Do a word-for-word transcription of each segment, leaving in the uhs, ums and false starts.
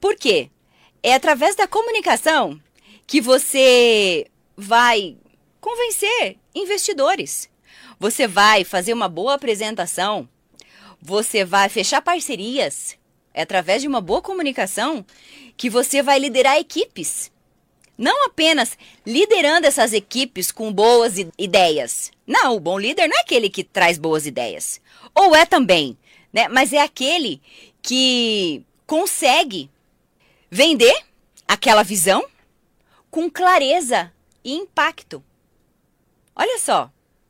Por quê? É através da comunicação que você vai convencer investidores. Você vai fazer uma boa apresentação. Você vai fechar parcerias. É através de uma boa comunicação que você vai liderar equipes. Não apenas liderando essas equipes com boas ideias. Não, o bom líder não é aquele que traz boas ideias. Ou é também, né? Mas é aquele que consegue vender aquela visão com clareza e impacto. Olha só.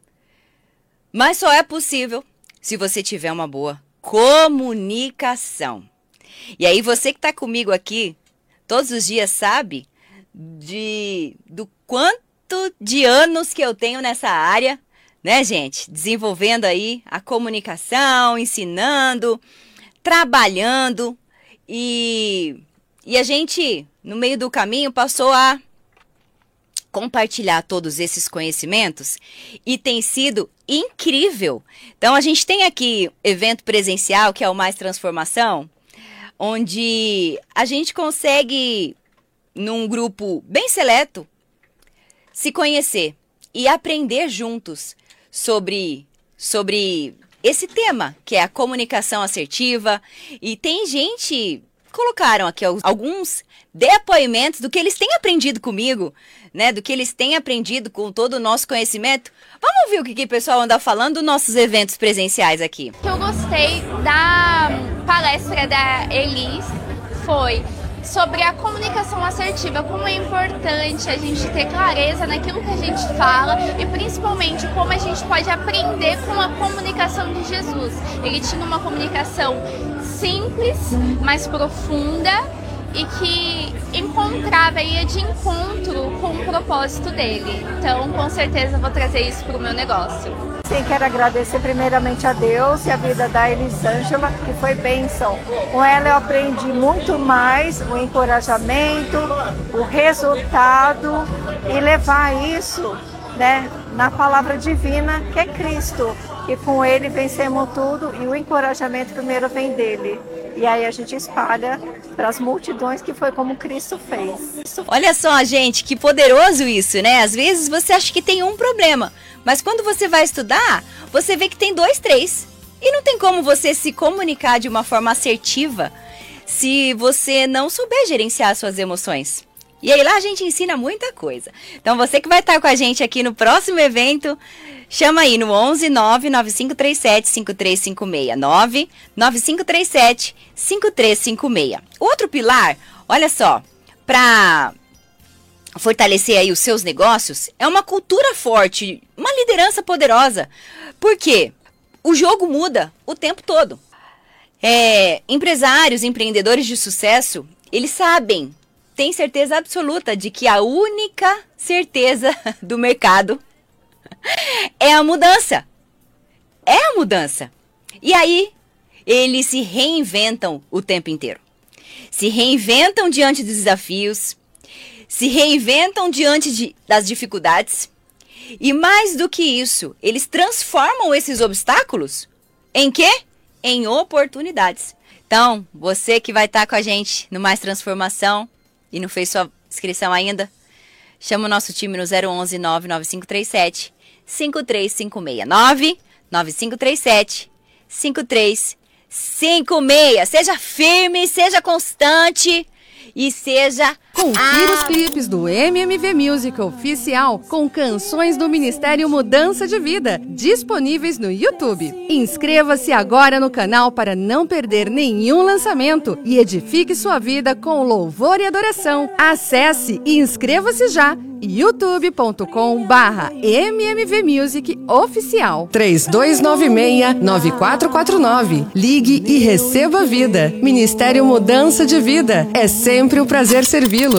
Mas só é possível se você tiver uma boa comunicação. E aí você que está comigo aqui todos os dias sabe de, do quanto de anos que eu tenho nessa área, né, gente? Desenvolvendo aí a comunicação, ensinando, trabalhando e, e a gente, no meio do caminho, passou a compartilhar todos esses conhecimentos e tem sido incrível. Então, a gente tem aqui evento presencial, que é o Mais Transformação, onde a gente consegue, num grupo bem seleto, se conhecer e aprender juntos sobre, sobre esse tema, que é a comunicação assertiva. E tem gente, colocaram aqui alguns depoimentos do que eles têm aprendido comigo, né? Do que eles têm aprendido com todo o nosso conhecimento. Vamos ouvir o que, que o pessoal anda falando dos nossos eventos presenciais aqui. O que eu gostei da palestra da Elis foi sobre a comunicação assertiva, como é importante a gente ter clareza naquilo que a gente fala e principalmente como a gente pode aprender com a comunicação de Jesus. Ele tinha uma comunicação simples, mas profunda e que encontrava, ia de encontro com o propósito dele. Então, com certeza, vou trazer isso para o meu negócio. Sim, quero agradecer primeiramente a Deus e a vida da Elisângela, que foi bênção. Com ela eu aprendi muito mais, o encorajamento, o resultado e levar isso, né, na palavra divina, que é Cristo. E com ele vencemos tudo e o encorajamento primeiro vem dele. E aí a gente espalha para as multidões, que foi como Cristo fez. Olha só, gente, que poderoso isso, né? Às vezes você acha que tem um problema, mas quando você vai estudar, você vê que tem dois, três. E não tem como você se comunicar de uma forma assertiva se você não souber gerenciar suas emoções. E aí lá a gente ensina muita coisa. Então você que vai estar com a gente aqui no próximo evento, chama aí no onze nove nove cinco três sete cinco três cinco seis, nove nove cinco três sete cinco três cinco seis. Outro pilar, olha só, para fortalecer aí os seus negócios, é uma cultura forte, uma liderança poderosa. Por quê? O jogo muda o tempo todo. É, empresários, empreendedores de sucesso, eles sabem, têm certeza absoluta de que a única certeza do mercado é a mudança. É a mudança. E aí, eles se reinventam o tempo inteiro. Se reinventam diante dos desafios, se reinventam diante de, das dificuldades. E mais do que isso, eles transformam esses obstáculos em quê? Em oportunidades. Então, você que vai estar com a gente no Mais Transformação e não fez sua inscrição ainda, chama o nosso time no zero onze nove nove cinco três sete cinco três cinco seis, nove nove cinco três sete cinco três cinco seis. Seja firme, seja constante e seja... Confira os clipes do M M V Music Oficial com canções do Ministério Mudança de Vida, disponíveis no YouTube. Inscreva-se agora no canal para não perder nenhum lançamento e edifique sua vida com louvor e adoração. Acesse e inscreva-se já, youtube ponto com barra M M V Music Oficial. três dois nove seis nove quatro quatro nove. Ligue e receba vida. Ministério Mudança de Vida. É sempre um prazer servi-los.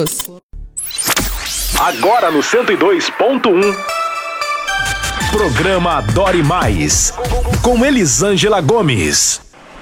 Agora no cento e dois ponto um. Programa Adore Mais, com Elisângela Gomes.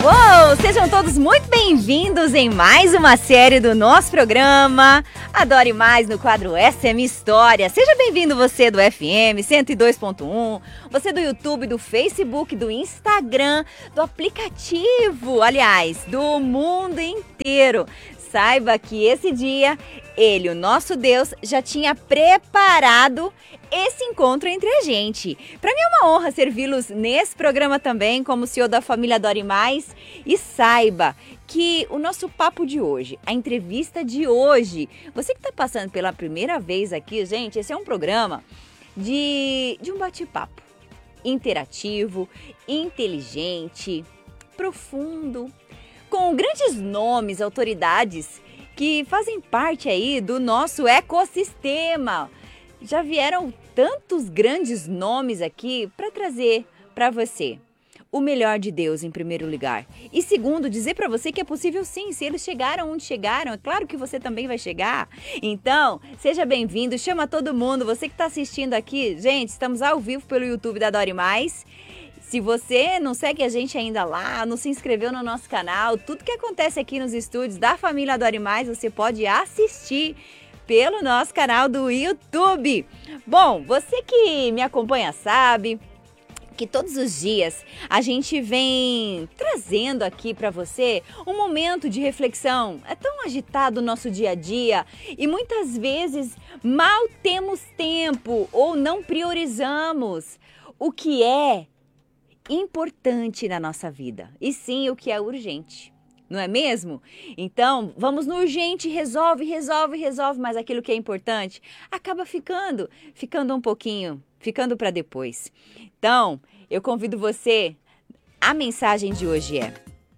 Uou, sejam todos muito bem-vindos em mais uma série do nosso programa Adore Mais no quadro Essa é Minha História. Seja bem-vindo você do F M cento e dois ponto um, você do YouTube, do Facebook, do Instagram, do aplicativo, aliás, do mundo inteiro. Saiba que esse dia, Ele, o nosso Deus, já tinha preparado esse encontro entre a gente. Para mim é uma honra servi-los nesse programa também, como C E O da família Adore Mais. E saiba que o nosso papo de hoje, a entrevista de hoje, você que está passando pela primeira vez aqui, gente, esse é um programa de, de um bate-papo interativo, inteligente, profundo, com grandes nomes, autoridades que fazem parte aí do nosso ecossistema. Já vieram tantos grandes nomes aqui para trazer para você o melhor de Deus em primeiro lugar. E segundo, dizer para você que é possível sim, se eles chegaram onde chegaram, é claro que você também vai chegar. Então, seja bem-vindo, chama todo mundo, você que está assistindo aqui, gente, estamos ao vivo pelo YouTube da Adore Mais. Se você não segue a gente ainda lá, não se inscreveu no nosso canal, tudo que acontece aqui nos estúdios da família Adore Mais, você pode assistir pelo nosso canal do YouTube. Bom, você que me acompanha sabe que todos os dias a gente vem trazendo aqui para você um momento de reflexão. É tão agitado o nosso dia a dia e muitas vezes mal temos tempo ou não priorizamos o que é importante na nossa vida, e sim o que é urgente, não é mesmo? Então, vamos no urgente, resolve, resolve, resolve, mas aquilo que é importante acaba ficando, ficando um pouquinho, ficando para depois. Então, eu convido você, a mensagem de hoje é: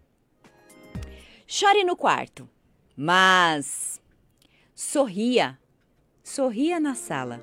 chore no quarto, mas sorria, sorria na sala.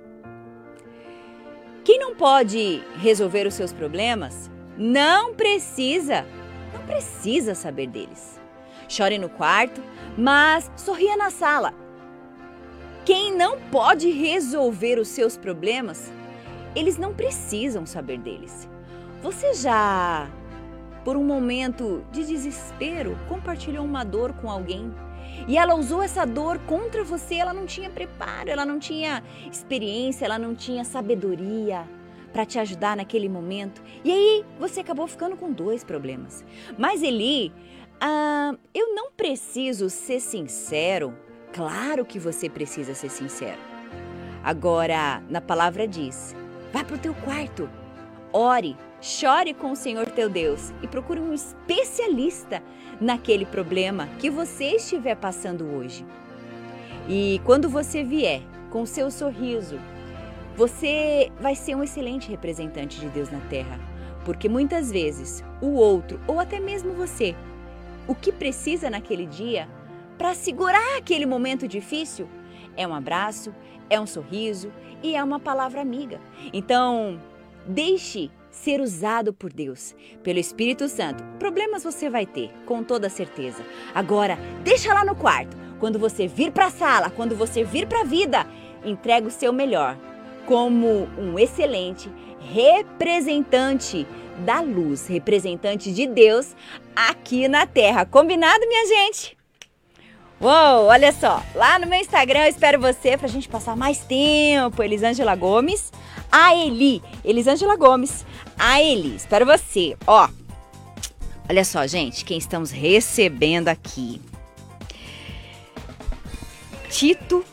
Quem não pode resolver os seus problemas, não precisa, não precisa saber deles. Chore no quarto, mas sorria na sala. Quem não pode resolver os seus problemas, eles não precisam saber deles. Você já, por um momento de desespero, compartilhou uma dor com alguém e ela usou essa dor contra você? Ela não tinha preparo, ela não tinha experiência, ela não tinha sabedoria para te ajudar naquele momento. E aí você acabou ficando com dois problemas. Mas Eli, ah, eu não preciso ser sincero. Claro que você precisa ser sincero. Agora, na palavra diz, vá para o teu quarto, ore, chore com o Senhor teu Deus e procure um especialista naquele problema que você estiver passando hoje. E quando você vier com o seu sorriso, você vai ser um excelente representante de Deus na terra, porque muitas vezes o outro, ou até mesmo você, o que precisa naquele dia para segurar aquele momento difícil é um abraço, é um sorriso e é uma palavra amiga. Então, deixe ser usado por Deus, pelo Espírito Santo. Problemas você vai ter, com toda certeza. Agora, deixa lá no quarto. Quando você vir para a sala, quando você vir para a vida, entrega o seu melhor como um excelente representante da luz, representante de Deus aqui na Terra. Combinado, minha gente? Uou, olha só, lá no meu Instagram eu espero você pra gente passar mais tempo. Elisângela Gomes, a Eli, Elisângela Gomes, a Eli, espero você. Ó, olha só, gente, quem estamos recebendo aqui. Tito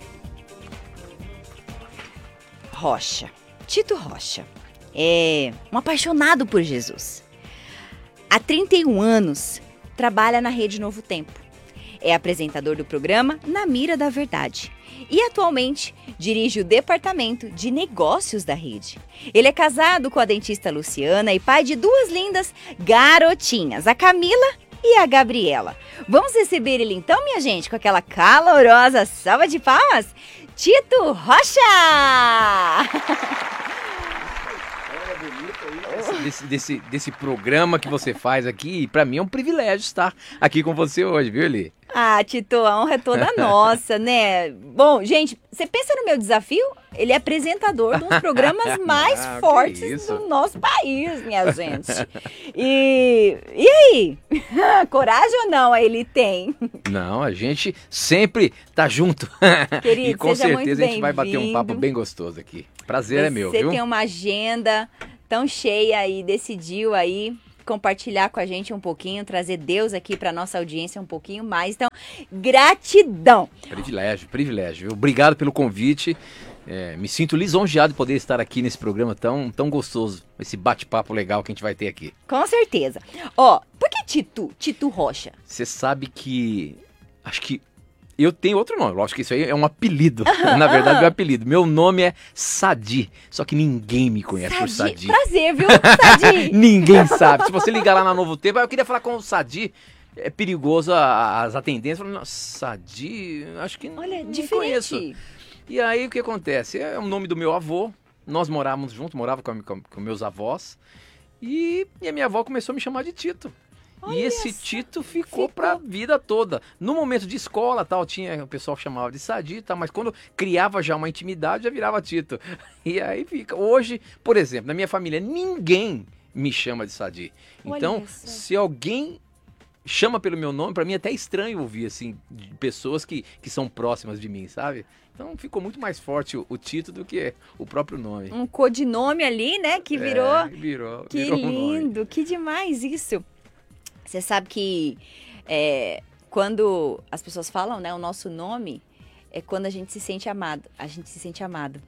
Rocha. Tito Rocha é um apaixonado por Jesus. Há trinta e um anos trabalha na Rede Novo Tempo. É apresentador do programa Na Mira da Verdade e atualmente dirige o departamento de negócios da rede. Ele é casado com a dentista Luciana e pai de duas lindas garotinhas, a Camila e a Gabriela. Vamos receber ele então, minha gente, com aquela calorosa salva de palmas? Tito Rocha! Desse, desse, desse programa que você faz aqui, para mim é um privilégio estar aqui com você hoje, viu, Eli? Ah, Tito, a honra é toda nossa, né? Bom, gente, você pensa no meu desafio? Ele é apresentador de um dos programas mais Ah, que fortes isso. do nosso país, minha gente. E, e aí? Coragem ou não ele tem? Não, a gente sempre tá junto. Querido, e com seja muito certeza a gente vai bater um bem-vindo. papo bem gostoso aqui. Prazer é meu, Você viu? tem uma agenda tão cheia e decidiu aí compartilhar com a gente um pouquinho, trazer Deus aqui para nossa audiência um pouquinho mais. Então, gratidão. Privilégio, privilégio. viu? Obrigado pelo convite. É, me sinto lisonjeado de poder estar aqui nesse programa tão, tão gostoso, esse bate-papo legal que a gente vai ter aqui. Com certeza. Ó, por que Tito? Tito Rocha? Você sabe que... Acho que eu tenho outro nome. Lógico que isso aí é um apelido. Na verdade, meu apelido. Meu nome é Sadi. Só que ninguém me conhece por Sadi. Prazer, viu, Sadi? Ninguém sabe. Se você ligar lá na Novo Tempo, ah, eu queria falar com o Sadi. É perigoso a- as atendentes. Falam, "Nossa, Sadi, acho que não, Olha, não diferente. conheço." E aí o que acontece? É o nome do meu avô. Nós morávamos juntos, morava com, com, com meus avós. E, e a minha avó começou a me chamar de Tito. Olha e esse só, Tito ficou, ficou. pra vida toda. No momento de escola, tal, tinha o pessoal que chamava de Sadi, tal, mas quando criava já uma intimidade, já virava Tito. E aí fica. Hoje, por exemplo, na minha família, ninguém me chama de Sadi. Olha Então, só. se alguém chama pelo meu nome, pra mim é até estranho ouvir, assim, de pessoas que, que são próximas de mim, sabe? Então ficou muito mais forte o, o Tito do que o próprio nome. Um codinome ali, né, que virou... É, virou, Que virou um nome. lindo, que demais isso. Você sabe que é, quando as pessoas falam, né, o nosso nome, é quando a gente se sente amado. A gente se sente amado.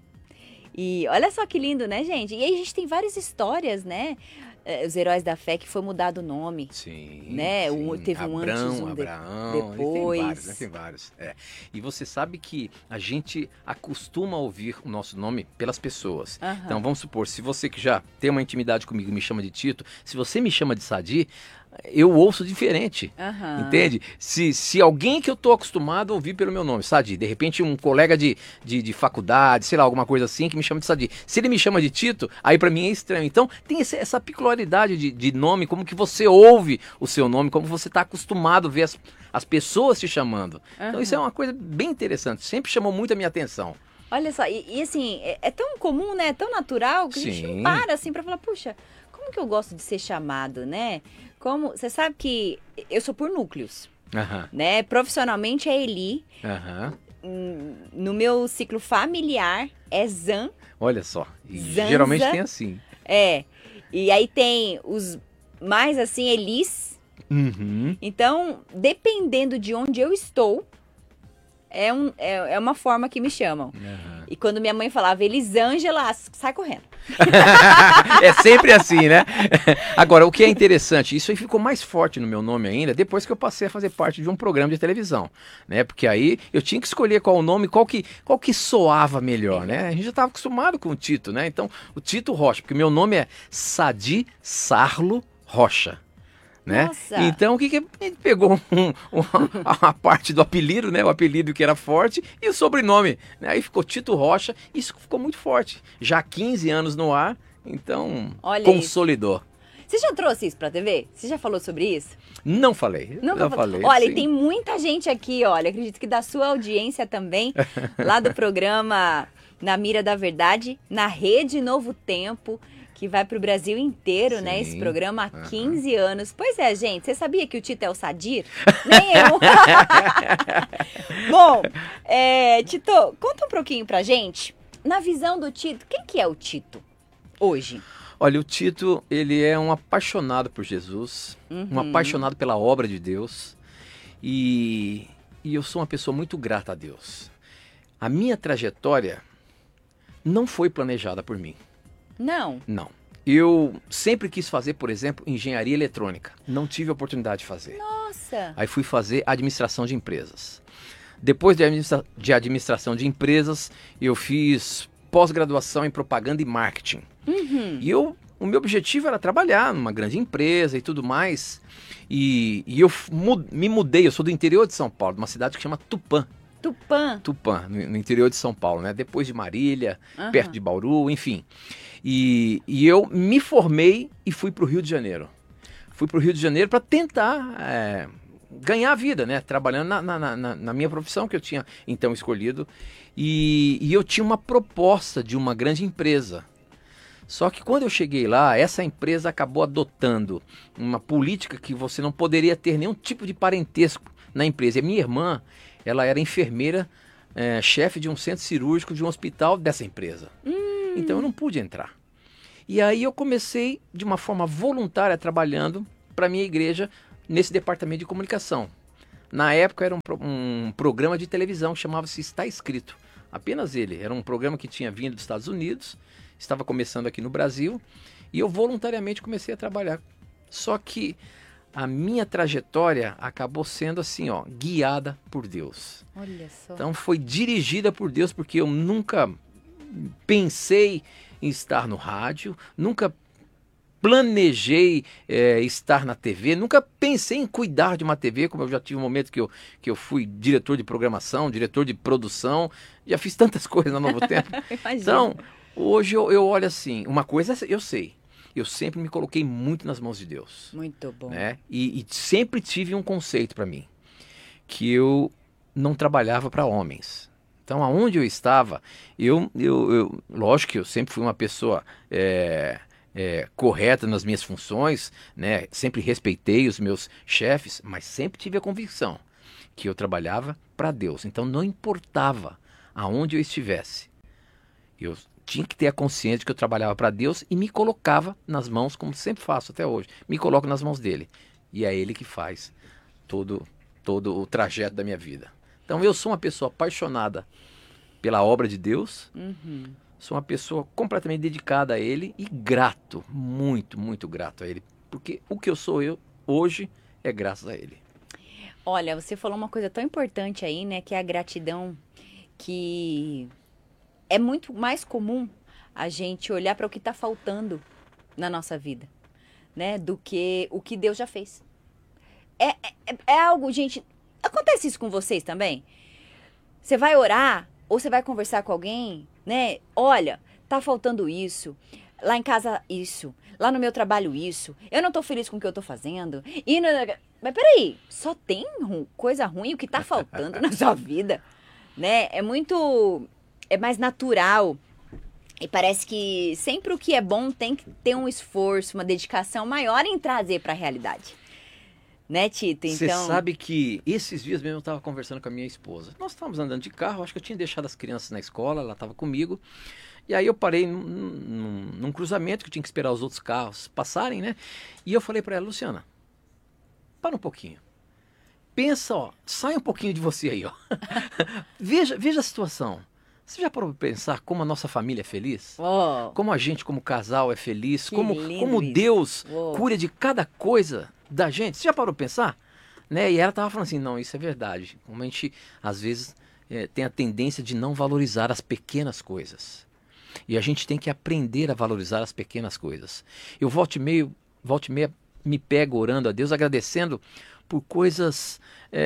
E olha só que lindo, né, gente? E aí a gente tem várias histórias, né? É, os Heróis da Fé, que foi mudado o nome. Sim, Né? sim. Um- teve um Abrão, antes, um de- Abraão, depois. Tem vários, né? Tem vários. É. E você sabe que a gente acostuma ouvir o nosso nome pelas pessoas. Aham. Então vamos supor, se você que já tem uma intimidade comigo e me chama de Tito, se você me chama de Sadi, eu ouço diferente. Aham. Entende? Se, se alguém que eu tô acostumado a ouvir pelo meu nome, Sadi, de repente um colega de, de, de faculdade, sei lá, alguma coisa assim, que me chama de Sadi. Se ele me chama de Tito, aí pra mim é estranho. Então tem esse- essa peculiaridade de, de nome, como que você ouve o seu nome, como você tá acostumado a ver as, as pessoas te chamando. Então isso é uma coisa bem interessante, sempre chamou muito a minha atenção. Olha só, e, e assim, é, é tão comum, né? É tão natural que a gente Sim. não para assim pra falar, puxa, como que eu gosto de ser chamado, né? Como, você sabe que eu sou por núcleos, Aham, né? Profissionalmente é Eli, aham. hum, no meu ciclo familiar é Zan, Olha só, e Zanza. geralmente tem assim. é. E aí tem os mais assim, Elis. Uhum. Então, dependendo de onde eu estou, é, um, é, é uma forma que me chamam. Aham. E quando minha mãe falava Elisângela, sai correndo. É sempre assim, né? Agora, o que é interessante, isso aí ficou mais forte no meu nome ainda depois que eu passei a fazer parte de um programa de televisão, né? Porque aí eu tinha que escolher qual o nome, qual que, qual que soava melhor, né? A gente já estava acostumado com o Tito, né? Então, o Tito Rocha, porque o meu nome é Sadi Sarlo Rocha. Né? Nossa. Então o que que a gente pegou um, um, a parte do apelido, né? O apelido que era forte e o sobrenome, né? Aí ficou Tito Rocha, isso ficou muito forte. Já há quinze anos no ar, então Olha consolidou. Você já trouxe isso pra T V? Você já falou sobre isso? Não falei, Não não vou- falei. Olha, sim. e tem muita gente aqui, olha, acredito que da sua audiência também, lá do programa Na Mira da Verdade, na Rede Novo Tempo, que vai pro Brasil inteiro, né? Sim, Esse programa há aham. quinze anos. Pois é, gente, você sabia que o Tito é o Sadir? Nem eu. Bom, é, Tito, conta um pouquinho pra gente, na visão do Tito, quem que é o Tito hoje? Olha, o Tito, ele é um apaixonado por Jesus, Uhum. um apaixonado pela obra de Deus e, e eu sou uma pessoa muito grata a Deus. A minha trajetória não foi planejada por mim. Não. Não. Eu sempre quis fazer, por exemplo, engenharia eletrônica. Não tive a oportunidade de fazer. Nossa. Aí fui fazer administração de empresas. Depois de, administra- de administração de empresas, eu fiz pós-graduação em propaganda e marketing. Uhum. E eu, o meu objetivo era trabalhar numa grande empresa e tudo mais. E, e eu f- mu- me mudei, eu sou do interior de São Paulo, de uma cidade que chama Tupã. Tupã. Tupã, no, no interior de São Paulo, né? Depois de Marília, Aham. perto de Bauru, enfim. E, e eu me formei e fui para o Rio de Janeiro. Fui para o Rio de Janeiro para tentar é, ganhar a vida, né? Trabalhando na, na, na, na minha profissão que eu tinha então escolhido. E, e eu tinha uma proposta de uma grande empresa. Só que quando eu cheguei lá, essa empresa acabou adotando uma política que você não poderia ter nenhum tipo de parentesco na empresa. E minha irmã, ela era enfermeira, é, chefe de um centro cirúrgico de um hospital dessa empresa. Hum. Então eu não pude entrar. E aí eu comecei de uma forma voluntária trabalhando para a minha igreja nesse departamento de comunicação. Na época era um, um programa de televisão, chamava-se Está Escrito. Apenas ele. Era um programa que tinha vindo dos Estados Unidos, estava começando aqui no Brasil, e eu voluntariamente comecei a trabalhar. Só que a minha trajetória acabou sendo assim, ó, guiada por Deus. Olha só. Então foi dirigida por Deus, porque eu nunca pensei em estar no rádio, nunca planejei é, estar na T V, nunca pensei em cuidar de uma T V, como eu já tive um momento que eu, que eu fui diretor de programação, diretor de produção, já fiz tantas coisas no Novo Tempo. Então, hoje eu, eu olho assim, uma coisa eu sei, eu sempre me coloquei muito nas mãos de Deus. Muito bom. Né? E, e sempre tive um conceito para mim, que eu não trabalhava para homens. Então, aonde eu estava, eu, eu, eu, lógico que eu sempre fui uma pessoa é, é, correta nas minhas funções, né? Sempre respeitei os meus chefes, mas sempre tive a convicção que eu trabalhava para Deus. Então, não importava aonde eu estivesse, eu tinha que ter a consciência de que eu trabalhava para Deus e me colocava nas mãos, como sempre faço até hoje, me coloco nas mãos dele. E é ele que faz todo, todo o trajeto da minha vida. Então eu sou uma pessoa apaixonada pela obra de Deus, uhum. Sou uma pessoa completamente dedicada a Ele e grato, muito, muito grato a Ele. Porque o que eu sou eu hoje é graças a Ele. Olha, você falou uma coisa tão importante aí, né? Que é a gratidão, que é muito mais comum a gente olhar para o que está faltando na nossa vida, né? Do que o que Deus já fez. É, é, é algo, gente... Acontece isso com vocês também? Você vai orar ou você vai conversar com alguém, né? Olha, tá faltando isso, lá em casa isso, lá no meu trabalho isso, eu não tô feliz com o que eu tô fazendo. E não... Mas peraí, só tem ru... coisa ruim o que tá faltando na sua vida, né? É muito... É mais natural. E parece que sempre o que é bom tem que ter um esforço, uma dedicação maior em trazer pra realidade. Né, Tito? Você então... sabe que esses dias mesmo eu estava conversando com a minha esposa. Nós estávamos andando de carro, acho que eu tinha deixado as crianças na escola, ela estava comigo. E aí eu parei num, num, num cruzamento que eu tinha que esperar os outros carros passarem, né? E eu falei para ela, Luciana, para um pouquinho. Pensa, ó, sai um pouquinho de você aí, ó. veja, veja a situação. Você já parou para pensar como a nossa família é feliz? Oh. Como a gente, como casal, é feliz? Que Como, como Deus oh. cura de cada coisa da gente? Você já parou para pensar? Né? E ela tava falando assim, não, isso é verdade. Como a gente, às vezes, é, tem a tendência de não valorizar as pequenas coisas. E a gente tem que aprender a valorizar as pequenas coisas. Eu volto e meio, volto e meia, me pego orando a Deus, agradecendo por coisas,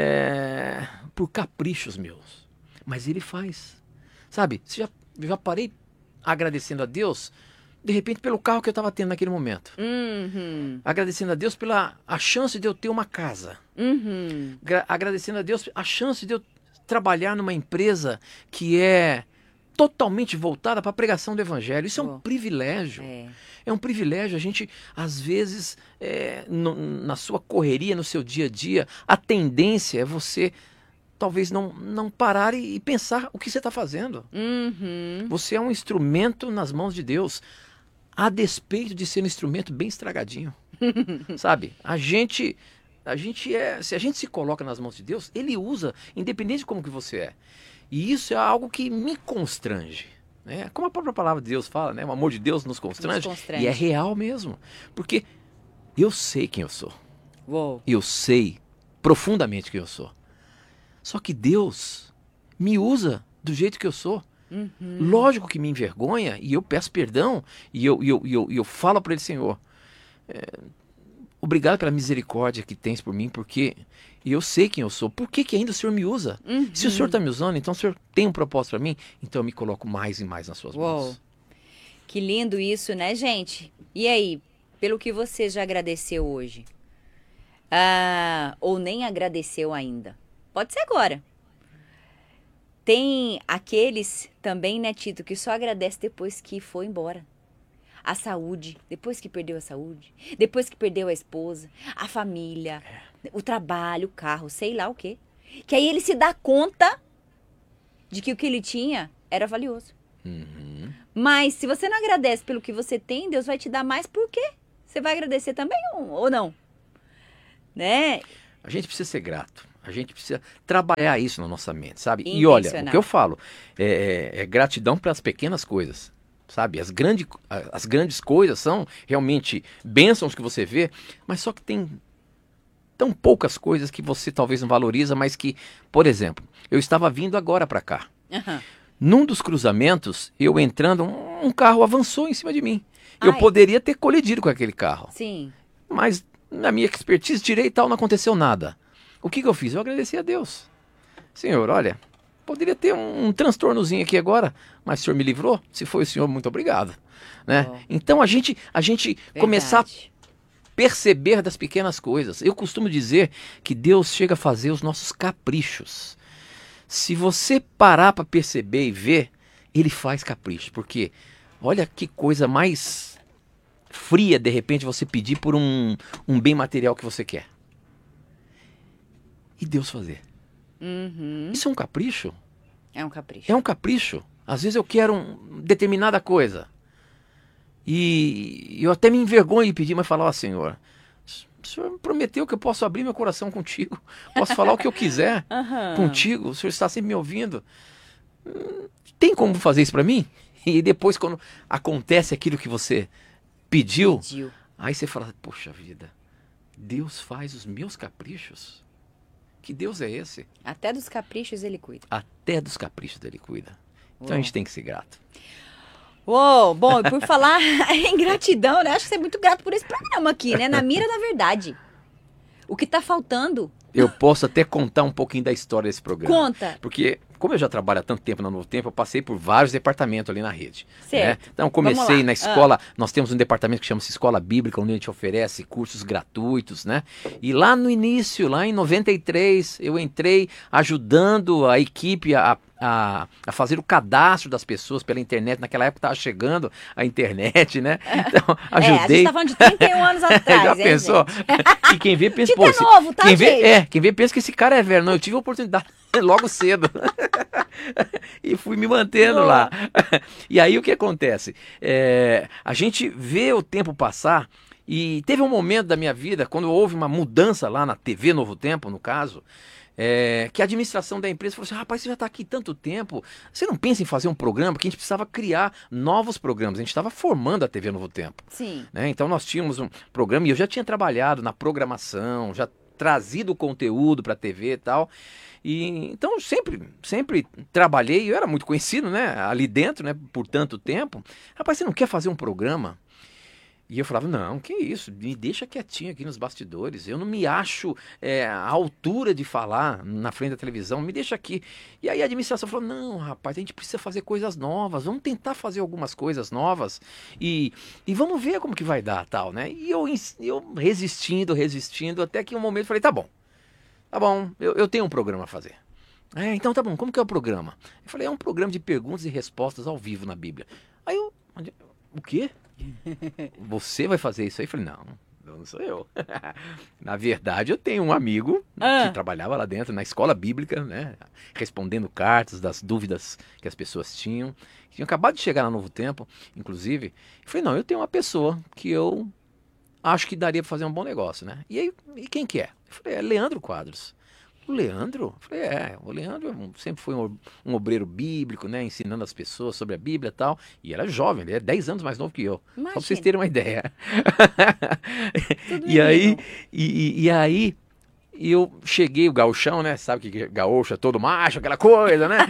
é, por caprichos meus. Mas Ele faz. Sabe, você já, já parei agradecendo a Deus, de repente, pelo carro que eu estava tendo naquele momento. Uhum. Agradecendo a Deus pela a chance de eu ter uma casa. Uhum. Agradecendo a Deus a chance de eu trabalhar numa empresa que é totalmente voltada para a pregação do Evangelho. Isso oh. é um privilégio. É. é um privilégio. A gente, às vezes, é, no, na sua correria, no seu dia a dia, a tendência é você... talvez não, não parar e, e pensar o que você está fazendo. Uhum. Você é um instrumento nas mãos de Deus, a despeito de ser um instrumento bem estragadinho. Sabe? A gente, a gente é, se a gente se coloca nas mãos de Deus, Ele usa, independente de como que você é. E isso é algo que me constrange. Né? Como a própria palavra de Deus fala, né? O amor de Deus nos constrange. Nos constrange. E é real mesmo. Porque eu sei quem eu sou. Uou. Eu sei profundamente quem eu sou. Só que Deus me usa do jeito que eu sou. Uhum. Lógico que me envergonha e eu peço perdão e eu, eu, eu, eu falo para Ele, Senhor, é, obrigado pela misericórdia que tens por mim, porque eu sei quem eu sou. Por que, que ainda o Senhor me usa? Uhum. Se o Senhor está me usando, então o Senhor tem um propósito para mim, então eu me coloco mais e mais nas suas Uou. mãos. Que lindo isso, né, gente? E aí, pelo que você já agradeceu hoje? Ah, ou nem agradeceu ainda. Pode ser agora. Tem aqueles também, né, Tito, que só agradece depois que foi embora. A saúde, depois que perdeu a saúde, depois que perdeu a esposa, a família, o trabalho, o carro, sei lá o quê. Que aí ele se dá conta de que o que ele tinha era valioso. Uhum. Mas se você não agradece pelo que você tem, Deus vai te dar mais por quê? Você vai agradecer também ou, ou não? Né? A gente precisa ser grato. A gente precisa trabalhar isso na nossa mente, sabe? E olha, o que eu falo é, é, é gratidão pelas pequenas coisas, sabe? As, grande, as grandes coisas são realmente bênçãos que você vê, mas só que tem tão poucas coisas que você talvez não valoriza, mas que, por exemplo, eu estava vindo agora para cá. Uhum. Num dos cruzamentos, eu entrando, um, um carro avançou em cima de mim. Eu Ai. poderia ter colidido com aquele carro. Sim. Mas na minha expertise, tirei e tal, não aconteceu nada. O que, que eu fiz? Eu agradeci a Deus. Senhor, olha, poderia ter um, um transtornozinho aqui agora, mas o Senhor me livrou. Se foi o Senhor, muito obrigado. Né? Oh. Então a gente, a gente começar a perceber das pequenas coisas. Eu costumo dizer que Deus chega a fazer os nossos caprichos. Se você parar para perceber e ver, Ele faz capricho. Porque olha que coisa mais fria, de repente, você pedir por um, um bem material que você quer. E Deus fazer. Uhum. Isso é um capricho? É um capricho. É um capricho. Às vezes eu quero um, determinada coisa. E eu até me envergonho de pedir, mas falar, ó, Senhor, o Senhor prometeu que eu posso abrir meu coração contigo. Posso falar o que eu quiser Uhum. contigo. O Senhor está sempre me ouvindo. Tem como fazer isso para mim? E depois, quando acontece aquilo que você pediu, Pediu. aí você fala, poxa vida, Deus faz os meus caprichos? Que Deus é esse? Até dos caprichos Ele cuida. Até dos caprichos dele cuida. Então a gente tem que ser grato. Uou, bom, e por falar em gratidão, né? Acho que você é muito grato por esse programa aqui, né? Na mira da verdade. O que tá faltando? Eu posso até contar um pouquinho da história desse programa. Conta. Porque, como eu já trabalho há tanto tempo na Novo Tempo, eu passei por vários departamentos ali na rede. Certo. Né? Então, comecei lá. na escola, ah. nós temos um departamento que chama-se Escola Bíblica, onde a gente oferece cursos gratuitos, né? E lá no início, lá em noventa e três, eu entrei ajudando a equipe a, a, a fazer o cadastro das pessoas pela internet. Naquela época estava chegando a internet, né? Então, ajudei. É, a gente tá falando de trinta e um anos atrás, Já hein, pensou? gente? E quem vê pensa, Tito pô, é esse- novo, tá, quem vê, gente? é, quem vê pensa que esse cara é velho. Não, eu tive a oportunidade logo cedo. E fui me mantendo Boa. lá. E aí o que acontece? É, a gente vê o tempo passar e teve um momento da minha vida, quando houve uma mudança lá na T V Novo Tempo, no caso, é, que a administração da empresa falou assim, rapaz, você já está aqui tanto tempo, você não pensa em fazer um programa? Porque a gente precisava criar novos programas, a gente estava formando a T V Novo Tempo. Sim. Né? Então nós tínhamos um programa e eu já tinha trabalhado na programação, já trazido conteúdo para a T V e tal. E então eu sempre, sempre trabalhei, eu era muito conhecido, né, ali dentro, né, por tanto tempo. Rapaz, você não quer fazer um programa? E eu falava, não, que isso, me deixa quietinho aqui nos bastidores, eu não me acho é, à altura de falar na frente da televisão, me deixa aqui. E aí a administração falou, não, rapaz, a gente precisa fazer coisas novas, vamos tentar fazer algumas coisas novas e, e vamos ver como que vai dar, tal, né? E eu, ins- eu resistindo, resistindo, até que um momento eu falei, tá bom, tá bom, eu, eu tenho um programa a fazer. É, então tá bom, como que é o programa? Eu falei, é um programa de perguntas e respostas ao vivo na Bíblia. Aí eu, o quê? Você vai fazer isso aí? Eu falei, não, não sou eu. Na verdade, eu tenho um amigo Ah. que trabalhava lá dentro, na escola bíblica, né? Respondendo cartas das dúvidas que as pessoas tinham. Que tinham acabado de chegar no Novo Tempo, inclusive. Eu falei, não, eu tenho uma pessoa que eu acho que daria para fazer um bom negócio, né? E aí, e quem que é? Eu falei, é Leandro Quadros. O Leandro? Eu falei, é, o Leandro sempre foi um, um obreiro bíblico, né? Ensinando as pessoas sobre a Bíblia e tal. E era jovem, ele é dez anos mais novo que eu. Só pra vocês Imagina. terem uma ideia. Tudo E aí, menino. e, e- e aí, eu cheguei, o gauchão, né? Sabe que gaúcho é todo macho, aquela coisa, né?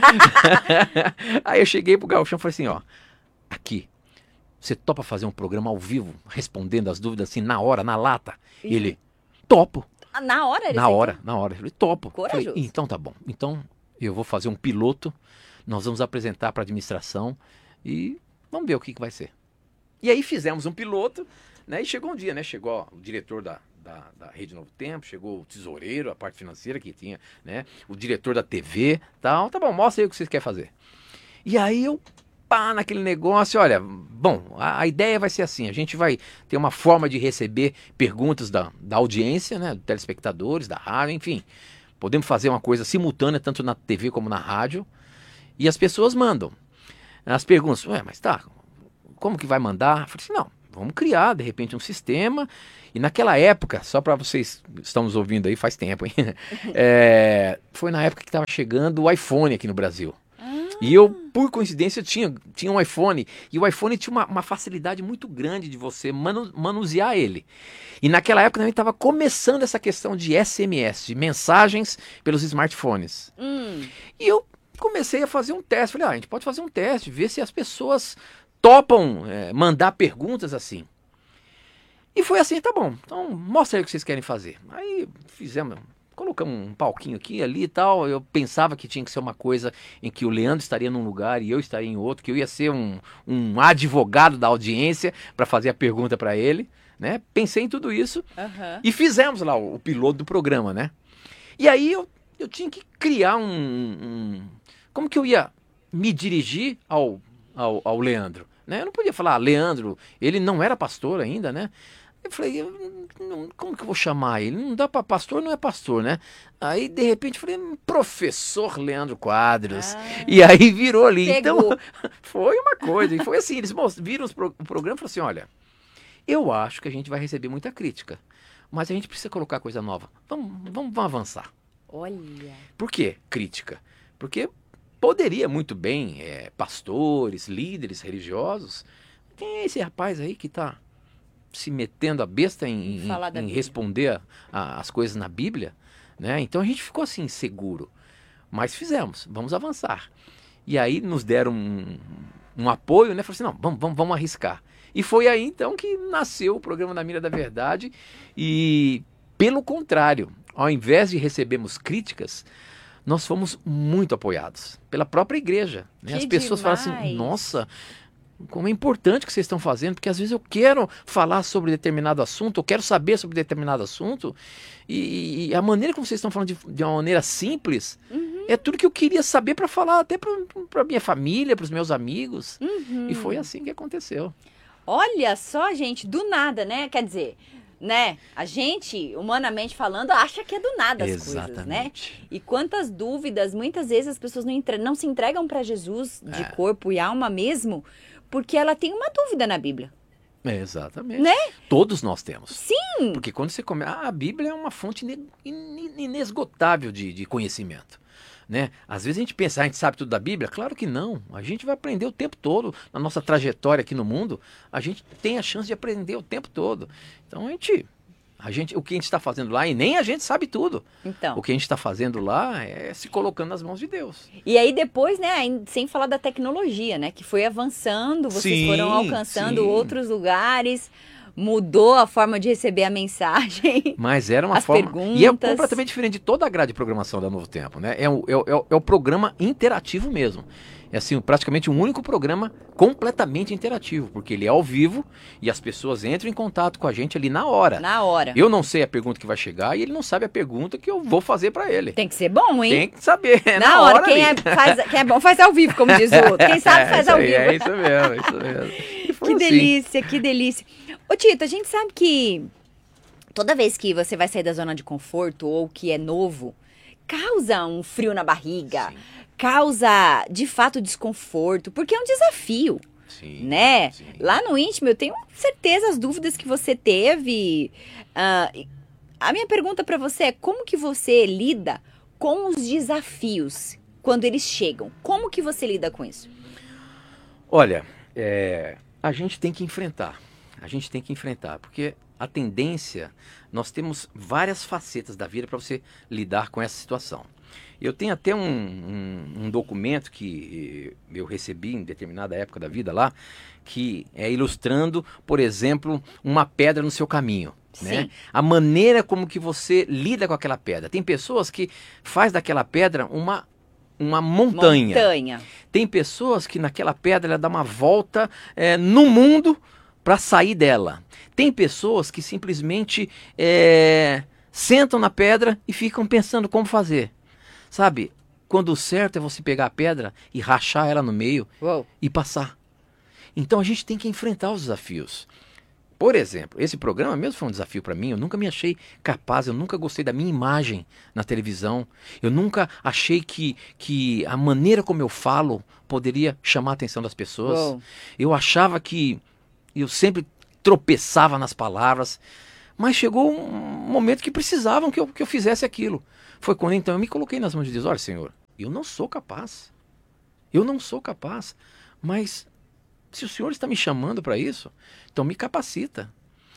Aí eu cheguei pro gauchão e falei assim, ó, aqui, você topa fazer um programa ao vivo, respondendo as dúvidas assim, na hora, na lata? Ih. Ele, topo. Ah, Na hora ele Na aceitou? hora, na hora. Eu falei, topo. Corajoso. Falei, então tá bom. Então eu vou fazer um piloto, nós vamos apresentar para a administração e vamos ver o que, que vai ser. E aí fizemos um piloto, né? E chegou um dia, né? Chegou ó, o diretor da, da, da Rede Novo Tempo, chegou o tesoureiro, a parte financeira que tinha, né? O diretor da T V, tal. Tá bom, mostra aí o que vocês querem fazer. E aí eu, pá, naquele negócio, olha, bom, a, a ideia vai ser assim, a gente vai ter uma forma de receber perguntas da, da audiência, né? Dos telespectadores, da rádio, enfim. Podemos fazer uma coisa simultânea, tanto na T V como na rádio. E as pessoas mandam. As perguntas, ué, mas tá, como que vai mandar? Eu falei assim, não, vamos criar, de repente, um sistema. E naquela época, só para vocês estão nos ouvindo aí, faz tempo, hein? É, foi na época que estava chegando o iPhone aqui no Brasil. Ah. E eu, por coincidência, tinha, tinha um iPhone. E o iPhone tinha uma, uma facilidade muito grande de você manu, manusear ele. E naquela época também estava começando essa questão de S M S, de mensagens pelos smartphones. Hum. E eu comecei a fazer um teste. Falei, ah, a gente pode fazer um teste, ver se as pessoas topam é, mandar perguntas assim. E foi assim, tá bom, então mostra aí o que vocês querem fazer. Aí fizemos, colocamos um palquinho aqui, ali e tal. Eu pensava que tinha que ser uma coisa em que o Leandro estaria num lugar e eu estaria em outro, que eu ia ser um, um advogado da audiência para fazer a pergunta para ele, né? Pensei em tudo isso uhum. e fizemos lá o, o piloto do programa, né? E aí eu, eu tinha que criar um, um... Como que eu ia me dirigir ao, ao, ao Leandro? Né? Eu não podia falar, ah, Leandro, ele não era pastor ainda, né? Eu falei, eu, não, como que eu vou chamar ele? Não dá para pastor, não é pastor, né? Aí, de repente, eu falei, professor Leandro Quadros. Ah, e aí virou ali. Pegou. Então, foi uma coisa. E foi assim, eles viram o programa e falaram assim, olha, eu acho que a gente vai receber muita crítica, mas a gente precisa colocar coisa nova. Vamos, vamos, vamos avançar. Olha. Por que crítica? Porque poderia muito bem, é, pastores, líderes religiosos, quem é esse rapaz aí que está se metendo a besta em, em, em responder a, a, as coisas na Bíblia, né? Então a gente ficou assim, seguro. Mas fizemos, vamos avançar. E aí nos deram um, um apoio, né? Falaram assim, não, vamos, vamos, vamos arriscar. E foi aí então que nasceu o programa Da Mira da Verdade. E pelo contrário, ao invés de recebermos críticas, nós fomos muito apoiados pela própria igreja. Né? As pessoas demais. Falam assim, nossa, como é importante o que vocês estão fazendo, porque às vezes eu quero falar sobre determinado assunto, eu quero saber sobre determinado assunto, e, e a maneira como vocês estão falando de, de uma maneira simples, uhum. é tudo que eu queria saber para falar, até para a minha família, para os meus amigos. Uhum. E foi assim que aconteceu. Olha só, gente, do nada, né? Quer dizer... Né? A gente, humanamente falando, acha que é do nada as Exatamente. Coisas, né? E quantas dúvidas, muitas vezes as pessoas não, entre... não se entregam para Jesus de é. corpo e alma mesmo, porque ela tem uma dúvida na Bíblia. É, exatamente. Né? Todos nós temos. Sim. Porque quando você come... ah, a Bíblia é uma fonte inesgotável de, de conhecimento. Né? Às vezes a gente pensa, ah, a gente sabe tudo da Bíblia? Claro que não. A gente vai aprender o tempo todo. Na nossa trajetória aqui no mundo, a gente tem a chance de aprender o tempo todo. Então a gente, a gente o que a gente está fazendo lá, e nem a gente sabe tudo. Então. O que a gente está fazendo lá é se colocando nas mãos de Deus. E aí depois, né, sem falar da tecnologia, né, que foi avançando, vocês sim, foram alcançando sim. outros lugares. Mudou a forma de receber a mensagem. Mas era uma as forma... perguntas. E é completamente diferente de toda a grade de programação da Novo Tempo, né? É o, é, o, é o programa interativo mesmo. É assim, praticamente um único programa completamente interativo, porque ele é ao vivo e as pessoas entram em contato com a gente ali na hora. Na hora. Eu não sei a pergunta que vai chegar e ele não sabe a pergunta que eu vou fazer pra ele. Tem que ser bom, hein? Tem que saber. É na, na hora. hora quem, é, faz, quem é bom faz ao vivo, como diz o outro. Quem sabe faz é, ao aí, vivo. É isso mesmo, é isso mesmo. Que assim. delícia, que delícia. Ô Tito, a gente sabe que toda vez que você vai sair da zona de conforto ou que é novo, causa um frio na barriga, sim. causa de fato desconforto, porque é um desafio, sim, né? Sim. Lá no íntimo eu tenho certeza as dúvidas que você teve. Uh, a minha pergunta para você é como que você lida com os desafios quando eles chegam? Como que você lida com isso? Olha, é, a gente tem que enfrentar. A gente tem que enfrentar, porque a tendência, nós temos várias facetas da vida para você lidar com essa situação. Eu tenho até um, um, um documento que eu recebi em determinada época da vida lá, que é ilustrando, por exemplo, uma pedra no seu caminho. Né? A maneira como que você lida com aquela pedra. Tem pessoas que faz daquela pedra uma... uma montanha. montanha. Tem pessoas que naquela pedra ela dá uma volta é, no mundo para sair dela. Tem pessoas que simplesmente é, sentam na pedra e ficam pensando como fazer. Sabe? Quando o certo é você pegar a pedra e rachar ela no meio Uou. e passar. Então a gente tem que enfrentar os desafios. Por exemplo, esse programa mesmo foi um desafio para mim. Eu nunca me achei capaz, eu nunca gostei da minha imagem na televisão. Eu nunca achei que, que a maneira como eu falo poderia chamar a atenção das pessoas. Uou. Eu achava que eu sempre tropeçava nas palavras. Mas chegou um momento que precisavam que eu, que eu fizesse aquilo. Foi quando então eu me coloquei nas mãos de Deus. Olha, Senhor, eu não sou capaz. Eu não sou capaz. Mas se o Senhor está me chamando para isso, então me capacita.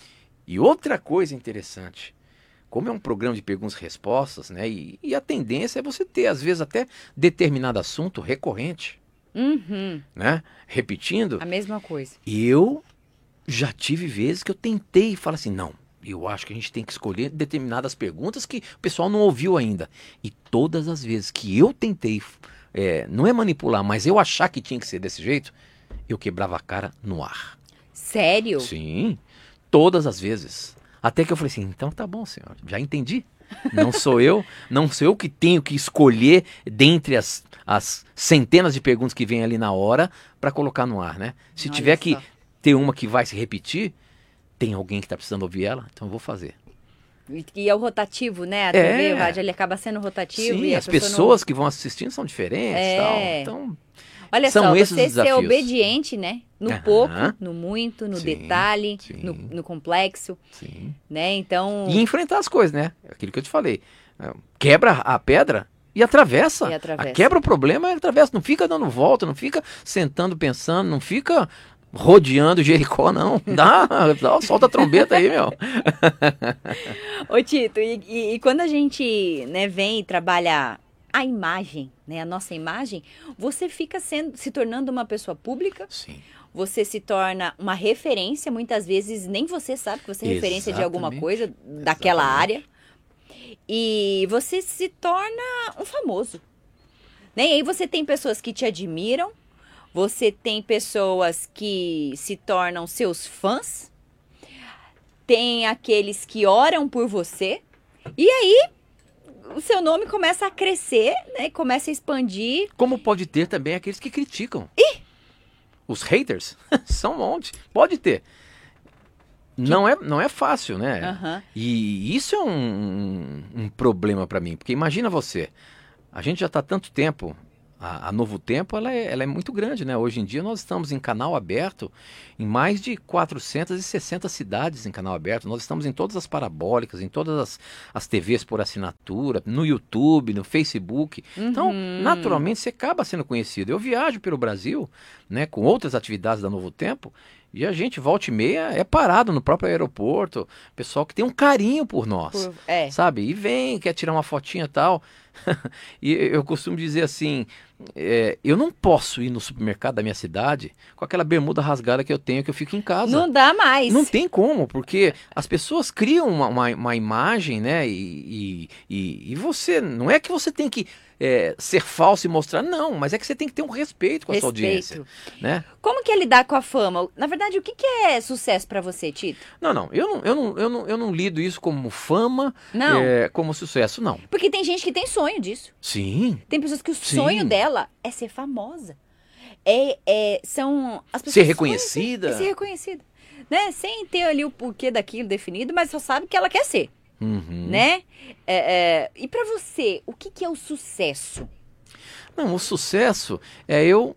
E outra coisa interessante, como é um programa de perguntas e respostas, né, e, e a tendência é você ter, às vezes, até determinado assunto recorrente, Uhum. né, repetindo. A mesma coisa. E eu já tive vezes que eu tentei e falar assim, não, eu acho que a gente tem que escolher determinadas perguntas que o pessoal não ouviu ainda. E todas as vezes que eu tentei, é, não é manipular, mas eu achar que tinha que ser desse jeito, eu quebrava a cara no ar. Sério? Sim, todas as vezes. Até que eu falei assim, então tá bom, Senhor, já entendi. Não sou eu, não sou eu que tenho que escolher dentre as, as centenas de perguntas que vem ali na hora para colocar no ar, né? Se Olha tiver só. que ter uma que vai se repetir, tem alguém que está precisando ouvir ela, então eu vou fazer. E, e é o rotativo, né? A É. T V, o rádio, ele acaba sendo rotativo. Sim, e a as pessoa pessoas que vão assistindo são diferentes e É. tal. Então, Olha são só, esses você os ser desafios. obediente, né? No Aham. pouco, no muito, no Sim, detalhe, sim. no, no complexo, sim. né? Então... E enfrentar as coisas, né? Aquilo que eu te falei. Quebra a pedra e atravessa. E atravessa. A quebra o problema e atravessa. Não fica dando volta, não fica sentando pensando, não fica rodeando Jericó, não. Dá, dá solta a trombeta aí, meu. Ô Tito, e, e- e quando a gente, né, vem e trabalha a imagem, né, a nossa imagem, você fica sendo, se tornando uma pessoa pública, Sim. você se torna uma referência, muitas vezes nem você sabe que você é referência de alguma Exatamente. coisa daquela Exatamente. área, e você se torna um famoso, né? E aí você tem pessoas que te admiram, você tem pessoas que se tornam seus fãs, tem aqueles que oram por você, e aí o seu nome começa a crescer, né? Começa a expandir. Como pode ter também aqueles que criticam. Ih! Os haters são um monte. Pode ter. Não é, não é fácil, né? Aham. E isso é um, um problema para mim. Porque imagina você, a gente já está há tanto tempo, a, a Novo Tempo ela é, ela é muito grande, né? Hoje em dia nós estamos em canal aberto em mais de quatrocentas e sessenta cidades em canal aberto. Nós estamos em todas as parabólicas, em todas as, as T Vs por assinatura, no YouTube, no Facebook. Então, Uhum. naturalmente, você acaba sendo conhecido. Eu viajo pelo Brasil, né, com outras atividades da Novo Tempo, e a gente, volta e meia, é parado no próprio aeroporto. Pessoal que tem um carinho por nós, Por- é. sabe? E vem, quer tirar uma fotinha e tal. E eu costumo dizer assim, é, eu não posso ir no supermercado da minha cidade com aquela bermuda rasgada que eu tenho, que eu fico em casa. Não dá mais. Não tem como, porque as pessoas criam uma, uma, uma imagem, né? E, e, e, e você, não é que você tem que é, ser falso e mostrar, não, mas é que você tem que ter um respeito com a sua audiência, né? Como que é lidar com a fama? Na verdade, o que, que é sucesso pra você, Tito? Não, não, eu não, eu não, eu não, eu não lido isso como fama, Não. é, como sucesso, não. Porque tem gente que tem sonho disso. Sim, Tem pessoas que o Sim. sonho dela é ser famosa. É, é, são as pessoas Ser sonham reconhecida. em ser, é ser reconhecida. Né? Sem ter ali o porquê daquilo definido, mas só sabe que ela quer ser. uhum. Né? É, é, e pra você, o que, que é o sucesso? Não, o sucesso é eu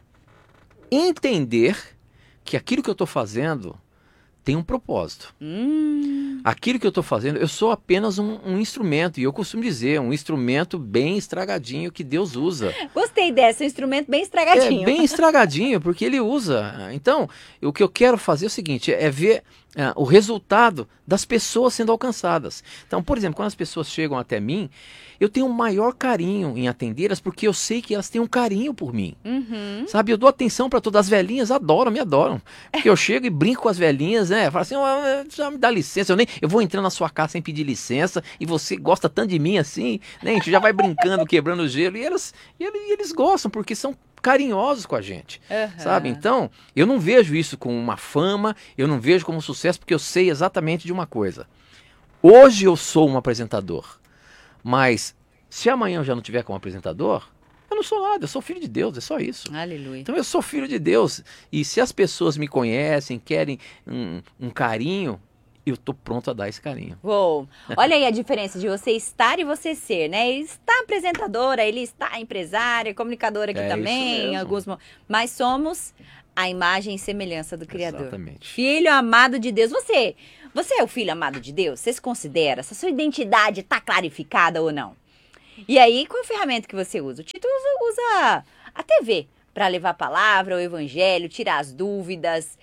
entender que aquilo que eu estou fazendo tem um propósito. Hum, Aquilo que eu estou fazendo, eu sou apenas um, um instrumento, e eu costumo dizer, um instrumento bem estragadinho que Deus usa. gostei dessa, um instrumento bem estragadinho. É bem estragadinho, porque ele usa. Então, o que eu quero fazer é o seguinte, é ver ah, o resultado das pessoas sendo alcançadas. Então, por exemplo, quando as pessoas chegam até mim, eu tenho um maior carinho em atendê-las, porque eu sei que elas têm um carinho por mim. Uhum. Sabe, eu dou atenção para todas as velhinhas, adoram, me adoram. Porque eu chego e brinco com as velhinhas, né? Falo assim, oh, já me dá licença, eu nem eu vou entrando na sua casa sem pedir licença, e você gosta tanto de mim assim, né? A gente já vai brincando, quebrando o gelo, e elas, e eles, e eles gostam, porque são carinhosos com a gente, Aham. sabe? Então, eu não vejo isso como uma fama, eu não vejo como sucesso, porque eu sei exatamente de uma coisa. Hoje eu sou um apresentador, mas se amanhã eu já não tiver como apresentador, eu não sou nada, eu sou filho de Deus, é só isso. Aleluia. Então eu sou filho de Deus, e se as pessoas me conhecem, querem um, um carinho, eu tô pronto a dar esse carinho. Uou. Olha aí a diferença de você estar e você ser, né? Ele está apresentadora, ele está empresária, comunicadora aqui É isso também, mesmo. alguns, mo- mas somos a imagem e semelhança do Criador. Exatamente. Filho amado de Deus. Você, você é o filho amado de Deus? Você se considera? Se a sua identidade está clarificada ou não? E aí, qual a ferramenta que você usa? O Tito usa, usa a T V para levar a palavra, o evangelho, tirar as dúvidas,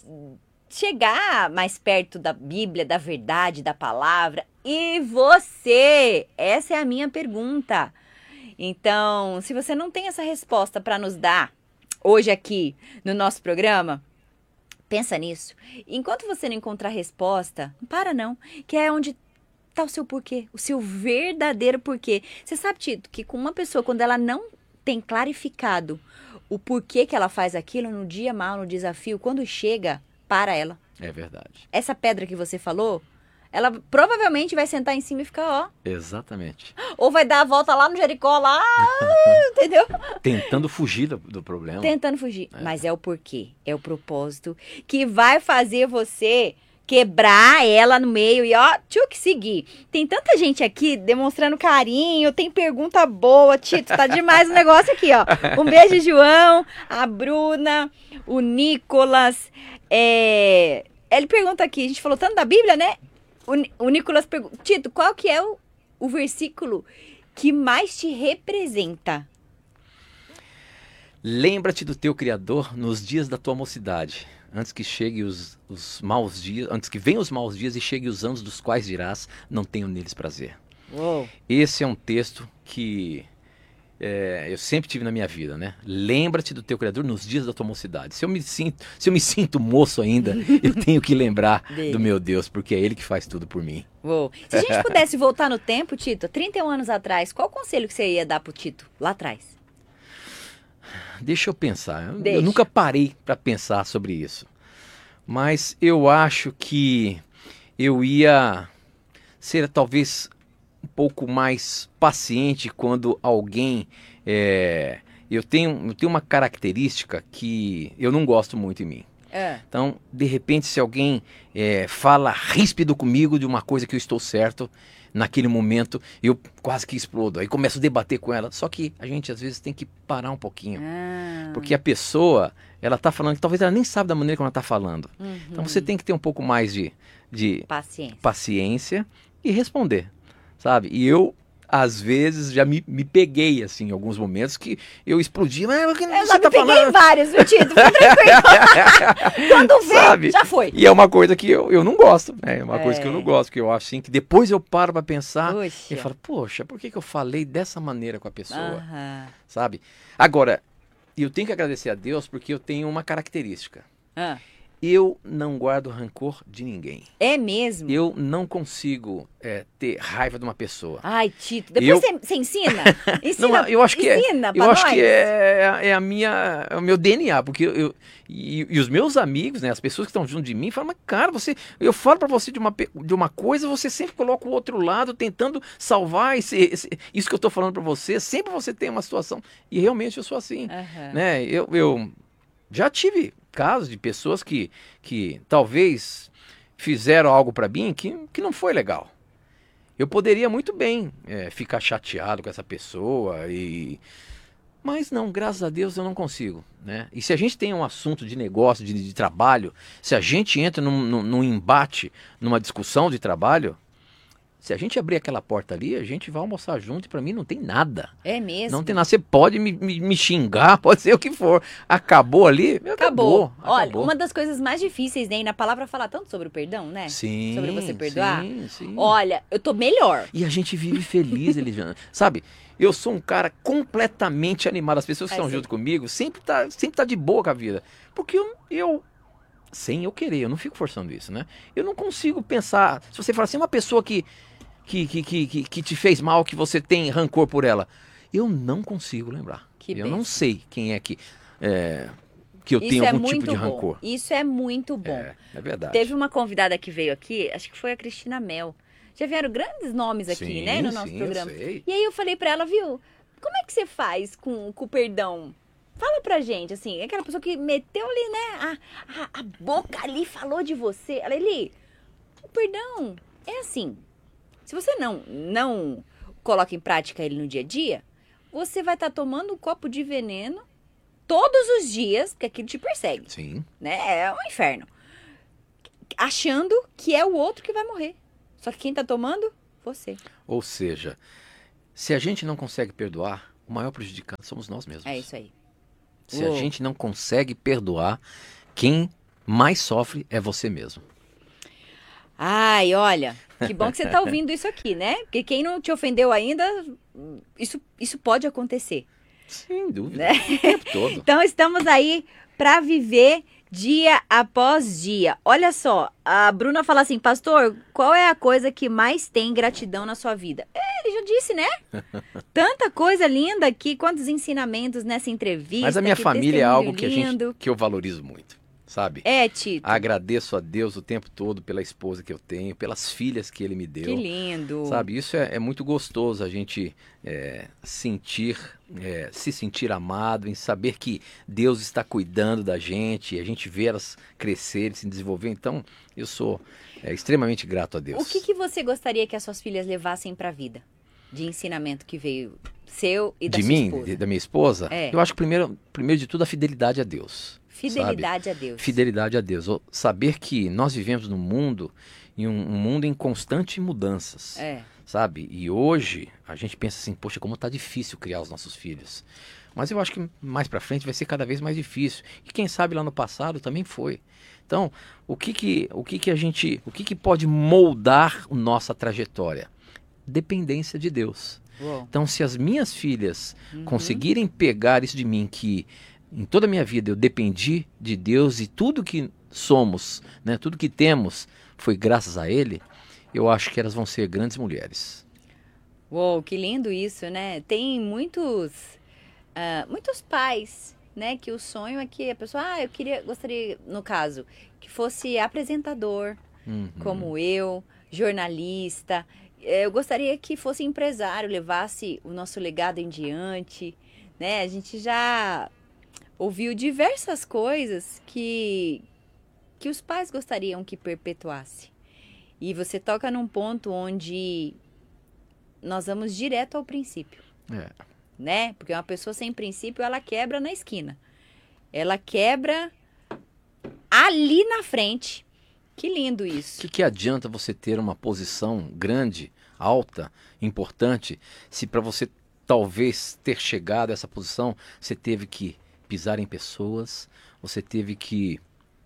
chegar mais perto da Bíblia, da verdade, da palavra. E você? Essa é a minha pergunta. Então, se você não tem essa resposta para nos dar hoje aqui no nosso programa, pensa nisso. Enquanto você não encontrar resposta, não para não, que é onde tá o seu porquê, o seu verdadeiro porquê. Você sabe, Tito, que com uma pessoa, quando ela não tem clarificado o porquê que ela faz aquilo no dia mal, no desafio, quando chega, para ela. É verdade. Essa pedra que você falou, ela provavelmente vai sentar em cima e ficar, ó. Exatamente. Ou vai dar a volta lá no Jericó, lá, entendeu? Tentando fugir do, do problema. Tentando fugir. É. Mas é o porquê, é o propósito que vai fazer você quebrar ela no meio e ó, tchuk, seguir. Tem tanta gente aqui demonstrando carinho, tem pergunta boa, Tito, tá demais o negócio aqui, ó. Um beijo, João, a Bruna, o Nicolas, é... ele pergunta aqui, a gente falou tanto da Bíblia, né? O, Ni- o Nicolas pergunta, Tito, qual que é o, o versículo que mais te representa? Lembra-te do teu Criador nos dias da tua mocidade, antes que chegue os, os maus dias, antes que venham os maus dias e chegue os anos dos quais dirás, não tenho neles prazer. Uou. Esse é um texto que é, eu sempre tive na minha vida, né? Lembra-te do teu Criador nos dias da tua mocidade. Se eu me sinto, se eu me sinto moço ainda, eu tenho que lembrar Dele. do meu Deus, porque é Ele que faz tudo por mim. Uou. Se a gente pudesse voltar no tempo, Tito, trinta e um anos atrás, qual conselho que você ia dar pro Tito lá atrás? Deixa eu pensar. Eu, Deixa. eu nunca parei para pensar sobre isso. Mas eu acho que eu ia ser talvez um pouco mais paciente quando alguém... é, eu, tenho, eu tenho uma característica que eu não gosto muito em mim. É. Então, de repente, se alguém é, fala ríspido comigo de uma coisa que eu estou certo, naquele momento eu quase que explodo. Aí começo a debater com ela. Só que a gente às vezes tem que parar um pouquinho. Ah. Porque a pessoa, ela tá falando que talvez ela nem sabe da maneira como ela tá falando. Uhum. Então você tem que ter um pouco mais de, de Paciência. paciência e responder, sabe? E eu, às vezes, já me, me peguei, assim, em alguns momentos que eu explodi. Mas o que Eu você já me tá peguei em falando? vários, viu, Tito? Fica tranquilo. Quando vê, Sabe? já foi. E é uma coisa que eu, eu não gosto, né? É uma coisa que eu É. não gosto, que eu acho assim, que depois eu paro pra pensar Puxa. e falo, poxa, por que, que eu falei dessa maneira com a pessoa, Aham. sabe? Agora, eu tenho que agradecer a Deus porque eu tenho uma característica. Ah, Eu não guardo rancor de ninguém. é mesmo? Eu não consigo é, ter raiva de uma pessoa. Ai, Tito, depois Eu- você você ensina? Ensina, Não, eu acho que é, ensina pra eu acho nós. que é, é a minha, é o meu D N A, porque eu, eu- e, e os meus amigos, né, as pessoas que estão junto de mim, falam, mas cara, você, eu falo pra você de uma, pe- de uma coisa, você sempre coloca o outro lado, tentando salvar esse, esse- isso que eu tô falando pra você, sempre você tem uma situação, e realmente eu sou assim, Aham. né, eu, eu já tive casos de pessoas que, que talvez fizeram algo pra mim que, que não foi legal. Eu poderia muito bem é, ficar chateado com essa pessoa, e... mas não, graças a Deus eu não consigo, né? E se a gente tem um assunto de negócio, de, de trabalho, se a gente entra num, num, num embate, numa discussão de trabalho, se a gente abrir aquela porta ali, a gente vai almoçar junto e pra mim não tem nada. É mesmo? Não tem nada. Você pode me, me, me xingar, pode ser o que for. Acabou ali, Acabou. acabou. Olha, acabou. uma das coisas mais difíceis, né? E na palavra fala tanto sobre o perdão, né? Sim, Sobre você perdoar. Sim, sim. Olha, eu tô melhor. E a gente vive feliz, Eliana. Sabe, eu sou um cara completamente animado. As pessoas que É, estão sim. junto comigo sempre tá, sempre tá de boa com a vida. Porque eu, eu, sem eu querer, eu não fico forçando isso, né? Eu não consigo pensar. Se você falar assim, uma pessoa que, que, que, que, que, que te fez mal, que você tem rancor por ela. Eu não consigo lembrar. Que eu benção. não sei quem é que, é, que eu Isso tenho é algum muito tipo de bom. rancor. Isso é muito bom. É, é verdade. Teve uma convidada que veio aqui, acho que foi a Cristina Mel. Já vieram grandes nomes aqui, Sim, né, no nosso sim, programa. eu sei. E aí eu falei pra ela, viu, como é que você faz com, com o perdão? Fala pra gente, assim, aquela pessoa que meteu ali, né, a, a, a boca ali, falou de você. Ela, Eli, o perdão é assim, se você não, não coloca em prática ele no dia a dia, você vai estar tomando um copo de veneno todos os dias, porque aquilo te persegue, Sim. né, é um inferno. Achando que é o outro que vai morrer. Só que quem tá tomando? Você. Ou seja, se a gente não consegue perdoar, o maior prejudicado somos nós mesmos. É isso aí. Se Uou. a gente não consegue perdoar, quem mais sofre é você mesmo. Ai, olha, que bom que você tá ouvindo isso aqui, né? Porque quem não te ofendeu ainda, isso, isso pode acontecer. Sem dúvida. Né? O tempo todo. Então estamos aí para viver dia após dia. Olha só, a Bruna fala assim, pastor, qual é a coisa que mais tem gratidão na sua vida? É, ele já disse, né? Tanta coisa linda aqui, quantos ensinamentos nessa entrevista. Mas a minha que família é algo testemunho que, a gente, lindo. que eu valorizo muito, sabe? É, Tito. Agradeço a Deus o tempo todo pela esposa que eu tenho, pelas filhas que Ele me deu. Que lindo. Sabe, isso é, é muito gostoso, a gente é, sentir, é, se sentir amado, em saber que Deus está cuidando da gente, a gente vê elas crescerem, se desenvolver. Então, eu sou é, extremamente grato a Deus. O que, que você gostaria que as suas filhas levassem para a vida? De ensinamento que veio seu e da De sua mim, esposa. de- da minha esposa? É. Eu acho que primeiro, primeiro de tudo a fidelidade a Deus. Fidelidade sabe? a Deus. Fidelidade a Deus. Ou saber que nós vivemos num mundo, em um, um mundo em constantes mudanças. É. Sabe? E hoje a gente pensa assim, poxa, como tá difícil criar os nossos filhos. Mas eu acho que mais pra frente vai ser cada vez mais difícil. E quem sabe lá no passado também foi. Então, o que que, o que que a gente, o que que pode moldar a nossa trajetória? Dependência de Deus. Uou. Então, se as minhas filhas Uhum. conseguirem pegar isso de mim, que em toda a minha vida eu dependi de Deus e tudo que somos, né, tudo que temos foi graças a Ele, eu acho que elas vão ser grandes mulheres. Uou, que lindo isso, né? Tem muitos, ah, muitos pais, né? Que o sonho é que a pessoa, ah, eu queria, gostaria, no caso, que fosse apresentador, Uhum. como eu, jornalista. Eh, Eu gostaria que fosse empresário, levasse o nosso legado em diante, né? A gente já ouviu diversas coisas que, que os pais gostariam que perpetuasse. E você toca num ponto onde nós vamos direto ao princípio, É. né? Porque uma pessoa sem princípio, ela quebra na esquina. Ela quebra ali na frente. Que lindo O isso. que, que adianta você ter uma posição grande, alta, importante, se para você talvez ter chegado a essa posição, você teve que pisar em pessoas, você teve que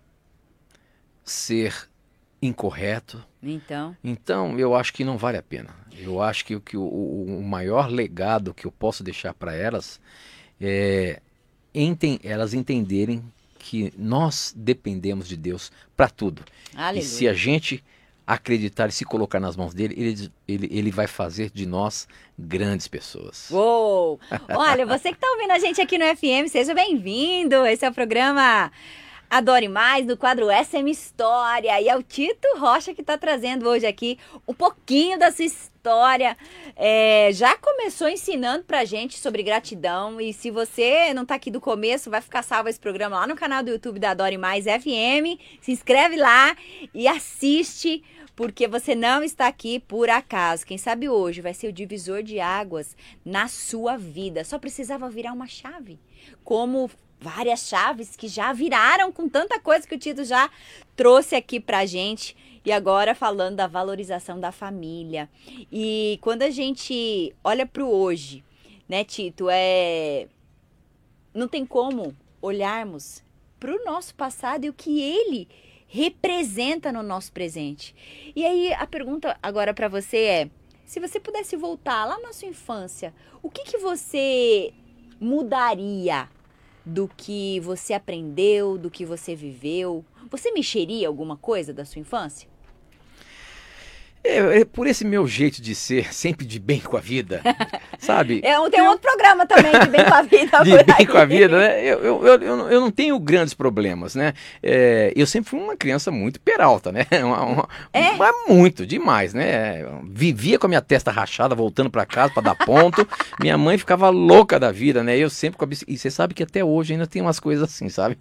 ser incorreto. Então, Então, eu acho que não vale a pena. Eu acho que, o- que o, o- o maior legado que eu posso deixar para elas é enten- elas entenderem que nós dependemos de Deus para tudo. aleluia. E se a gente acreditar e se colocar nas mãos dele, ele, ele, ele vai fazer de nós grandes pessoas. Uou! Olha, você que está ouvindo a gente aqui no F M, seja bem-vindo. Esse é o programa Adore Mais, no quadro Essa é Minha História. E é o Tito Rocha que está trazendo hoje aqui um pouquinho da sua história. É, já começou ensinando pra gente sobre gratidão. E se você não tá aqui do começo, vai ficar salvo esse programa lá no canal do YouTube da Adore Mais F M. Se inscreve lá e assiste, porque você não está aqui por acaso. Quem sabe hoje vai ser o divisor de águas na sua vida. Só precisava virar uma chave. Como várias chaves que já viraram com tanta coisa que o Tito já trouxe aqui pra gente. E agora falando da valorização da família. E quando a gente olha pro hoje, né, Tito, é... não tem como olharmos pro nosso passado e o que ele representa no nosso presente. E aí a pergunta agora pra você é, se você pudesse voltar lá na sua infância, o que que você mudaria do que você aprendeu, do que você viveu? Você mexeria alguma coisa da sua infância? É, é por esse meu jeito de ser, sempre de bem com a vida, sabe? É, tem um outro programa também de bem com a vida. De bem com a vida, né? Eu, eu, eu, eu, eu não tenho grandes problemas, né? É, eu sempre fui uma criança muito peralta, né? Uma, uma, É? uma- muito, demais, né? Vivia com a minha testa rachada, voltando pra casa pra dar ponto. Minha mãe ficava louca da vida, né? Eu sempre com a bicicleta. E você sabe que até hoje ainda tem umas coisas assim, sabe?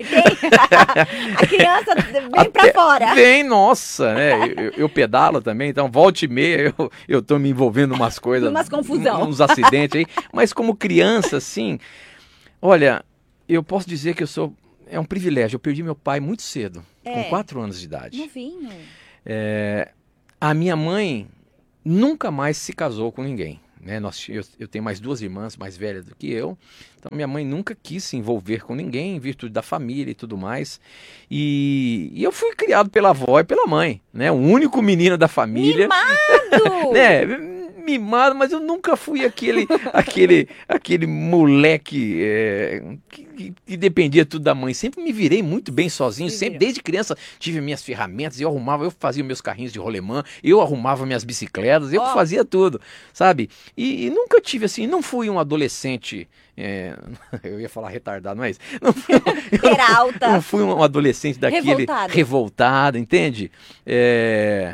A criança vem pra Até- fora. Vem, nossa, né? Eu, eu- eu pedalo também, então volta e meia eu, eu tô me envolvendo em umas coisas. Umas confusão. Uns acidentes aí. Mas como criança, assim, olha, eu posso dizer que eu sou. É um privilégio. Eu perdi meu pai muito cedo, É. com quatro anos de idade. Novinho. É, a minha mãe nunca mais se casou com ninguém. Né? Nós, eu, eu tenho mais duas irmãs mais velhas do que eu, então minha mãe nunca quis se envolver com ninguém, em virtude da família e tudo mais. E, e eu fui criado pela avó e pela mãe, né? O único menino da família. Mimado! Né? Mimado, mas eu nunca fui aquele aquele aquele moleque é, que, que- que dependia tudo da mãe. Sempre me virei muito bem sozinho, Se sempre virou. desde criança tive minhas ferramentas, eu arrumava, eu fazia meus carrinhos de rolemã, eu arrumava minhas bicicletas, eu Ó. fazia tudo, sabe? E, e nunca tive assim, não fui um adolescente, é, eu ia falar retardado, mas não fui, eu não Peralta. não fui um adolescente daquele Revoltado. revoltado, entende? É,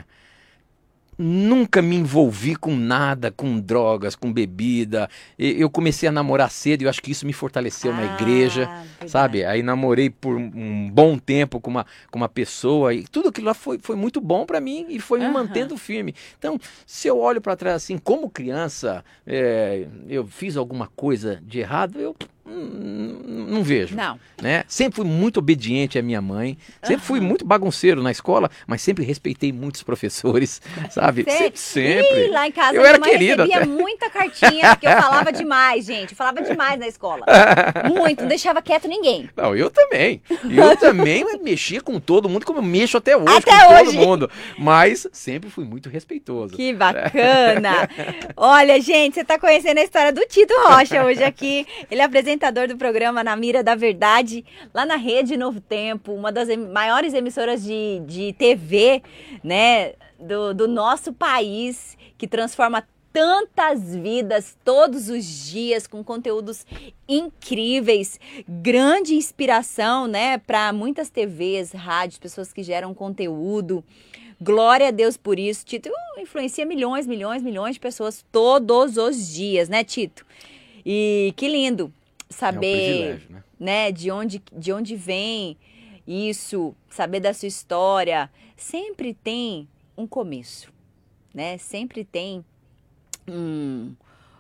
nunca me envolvi com nada, com drogas, com bebida. E- Eu comecei a namorar cedo e eu acho que isso me fortaleceu na Ah, igreja, verdade. sabe? Aí namorei por um bom tempo com uma, com uma pessoa e tudo aquilo lá foi, foi muito bom pra mim e foi me Aham. mantendo firme. Então, se eu olho pra trás assim, como criança, é, eu fiz alguma coisa de errado, eu hum, não vejo. Não. Né? Sempre fui muito obediente à minha mãe, sempre fui muito bagunceiro na escola, mas sempre respeitei muitos professores, sabe? Sério? Sempre, sempre. Ih, lá em casa Eu minha era mãe querido recebia até. muita cartinha, porque eu falava demais, gente. Eu falava demais na escola. Muito, não deixava quieto ninguém. Não, eu também. Eu também mexia com todo mundo, como eu mexo até hoje Até com hoje. todo mundo. Mas sempre fui muito respeitoso. Que bacana! Olha, gente, você tá conhecendo a história do Tito Rocha hoje aqui. Ele é apresentador do programa Na Mira da Verdade, lá na Rede Novo Tempo, uma das em- maiores emissoras de, de T V, né, do, do nosso país, que transforma tantas vidas todos os dias com conteúdos incríveis, grande inspiração, né, para muitas T Vs, rádios, pessoas que geram conteúdo. Glória a Deus por isso. Tito influencia milhões, milhões, milhões de pessoas todos os dias, né, Tito? E que lindo É um saber, privilégio, né? né, de onde, de onde vem isso, saber da sua história. Sempre tem um começo, né? Sempre tem um,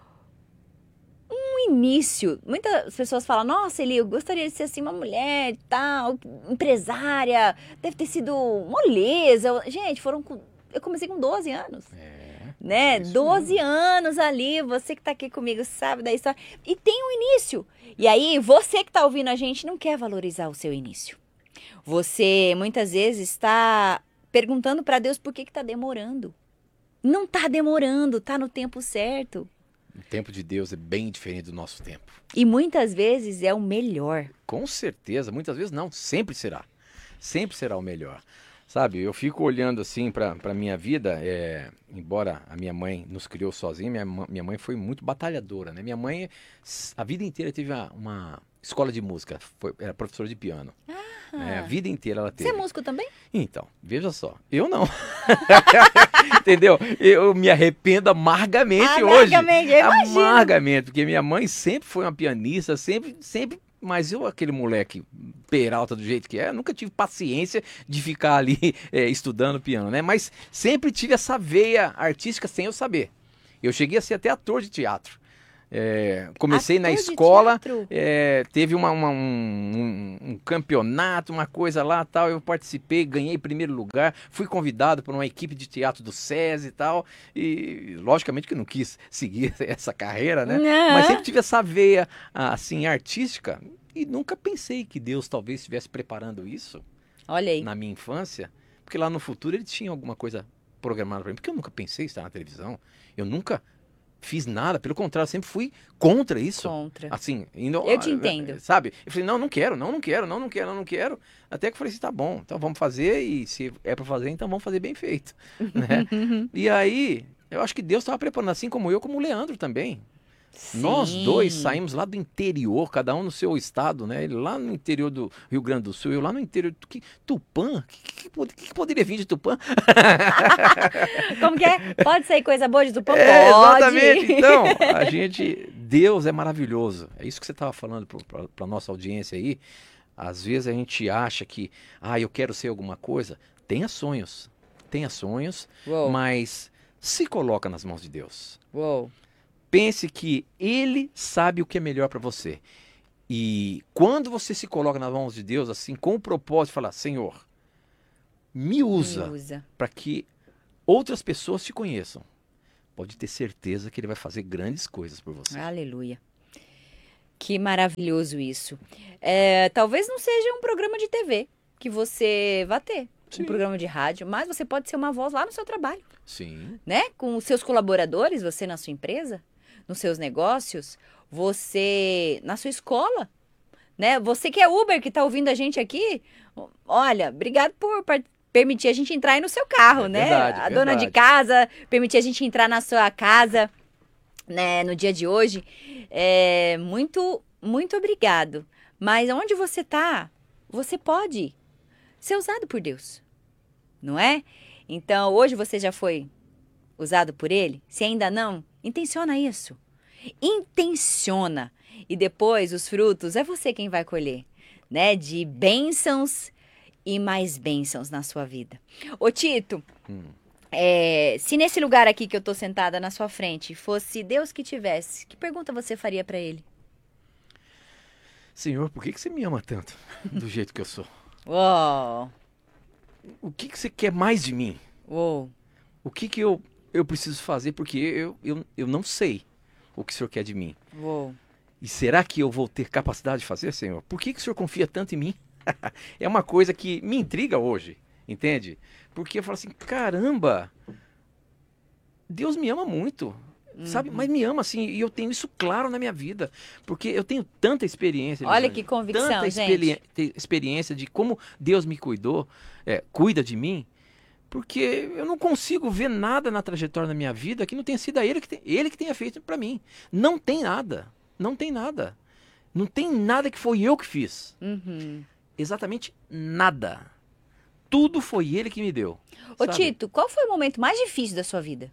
um início. Muitas pessoas falam, nossa, Eli, eu gostaria de ser assim uma mulher e tal, empresária, deve ter sido moleza. Gente, foram com... eu comecei com doze anos. Né? é isso doze anos ali, você que tá aqui comigo sabe da história. E tem um início. E aí, você que tá ouvindo a gente não quer valorizar o seu início. Você muitas vezes está perguntando para Deus por que que tá demorando. Não tá demorando, tá no tempo certo. O tempo de Deus é bem diferente do nosso tempo. E muitas vezes é o melhor. Com certeza, muitas vezes não, sempre será. Sempre será o melhor. Sabe, eu fico olhando assim para a minha vida, é, embora a minha mãe nos criou sozinha, minha, ma- minha mãe foi muito batalhadora, né? Minha mãe, s- a vida inteira teve uma, uma escola de música, foi, era professora de piano. Né? A vida inteira ela Você teve. é músico também? Então, veja só, eu não. Entendeu? Eu me arrependo amargamente, hoje. Amargamente, eu imagino. Amargamente, porque minha mãe sempre foi uma pianista, sempre, sempre. Mas eu, aquele moleque peralta do jeito que é, nunca tive paciência de ficar ali é, estudando piano, né? Mas sempre tive essa veia artística sem eu saber. Eu cheguei a ser até ator de teatro. É, comecei na Ator de escola, teatro? é, teve uma, uma- um, um- um campeonato, uma coisa lá tal, eu participei, ganhei primeiro lugar, fui convidado por uma equipe de teatro do SESI e tal, e logicamente que não quis seguir essa carreira, né? Não. Mas sempre tive essa veia, assim, artística, e nunca pensei que Deus talvez estivesse preparando isso Olha aí. na minha infância, porque lá no futuro ele tinha alguma coisa programada para mim, porque eu nunca pensei em estar na televisão, eu nunca fiz nada, pelo contrário, sempre fui contra isso. Contra. Assim, indo, Eu te entendo. Sabe? Eu falei, não, não quero, não, não quero, não, não quero, não, não quero. Até que eu falei assim, tá bom, então vamos fazer e se é pra fazer, então vamos fazer bem feito. Né? E aí, eu acho que Deus estava preparando, assim como eu, como o Leandro também. Sim. Nós dois saímos lá do interior, cada um no seu estado, né? Ele lá no interior do Rio Grande do Sul, eu lá no interior do que, Tupã. O que, que, que, que poderia vir de Tupã? Como que é? Pode sair coisa boa de Tupã? É, Pode. exatamente. Então, a gente, Deus é maravilhoso. É isso que você estava falando para a nossa audiência aí. Às vezes a gente acha que, ah, eu quero ser alguma coisa. Tenha sonhos, tenha sonhos, Uou. mas se coloca nas mãos de Deus. Uou. Pense que Ele sabe o que é melhor para você. E quando você se coloca nas mãos de Deus, assim, com o propósito de falar, Senhor, me usa, usa. para que outras pessoas te conheçam. Pode ter certeza que Ele vai fazer grandes coisas por você. Aleluia. Que maravilhoso isso. É, talvez não seja um programa de T V que você vá ter. Sim. Um programa de rádio, mas você pode ser uma voz lá no seu trabalho, Sim. né? Com os seus colaboradores, você na sua empresa, nos seus negócios, você na sua escola, né? Você que é Uber, que tá ouvindo a gente aqui, olha, obrigado por par- permitir a gente entrar aí no seu carro, É né? verdade, a dona de verdade. casa, permitir a gente entrar na sua casa, né? No dia de hoje. É, muito, muito obrigado. Mas onde você tá, você pode ser usado por Deus, não é? Então, hoje você já foi usado por Ele? Se ainda não, intenciona isso. Intenciona. E depois, os frutos, é você quem vai colher, né? De bênçãos e mais bênçãos na sua vida. Ô, Tito, Hum. é, se nesse lugar aqui que eu tô sentada na sua frente fosse Deus que tivesse, que pergunta você faria pra Ele? Senhor, por que, que você me ama tanto do jeito que eu sou? Uou, O que, que você quer mais de mim? uou. O que, que eu, eu preciso fazer? Porque eu, eu, eu não sei o que o Senhor quer de mim. Uou. E será que eu vou ter capacidade de fazer, Senhor? Por que, que o Senhor confia tanto em mim? É uma coisa que me intriga hoje, entende? Porque eu falo assim, caramba, Deus me ama muito, sabe? Mas me ama assim, e eu tenho isso claro na minha vida. Porque eu tenho tanta experiência. Olha Elisângela, que convicção, tanta gente. experi- te- experiência de como Deus me cuidou, é, cuida de mim. Porque eu não consigo ver nada na trajetória da minha vida que não tenha sido ele que, tem, ele que tenha feito para mim. Não tem nada. Não tem nada. Não tem nada que foi eu que fiz. Uhum. Exatamente nada. Tudo foi ele que me deu. Ô, sabe? Tito, qual foi o momento mais difícil da sua vida?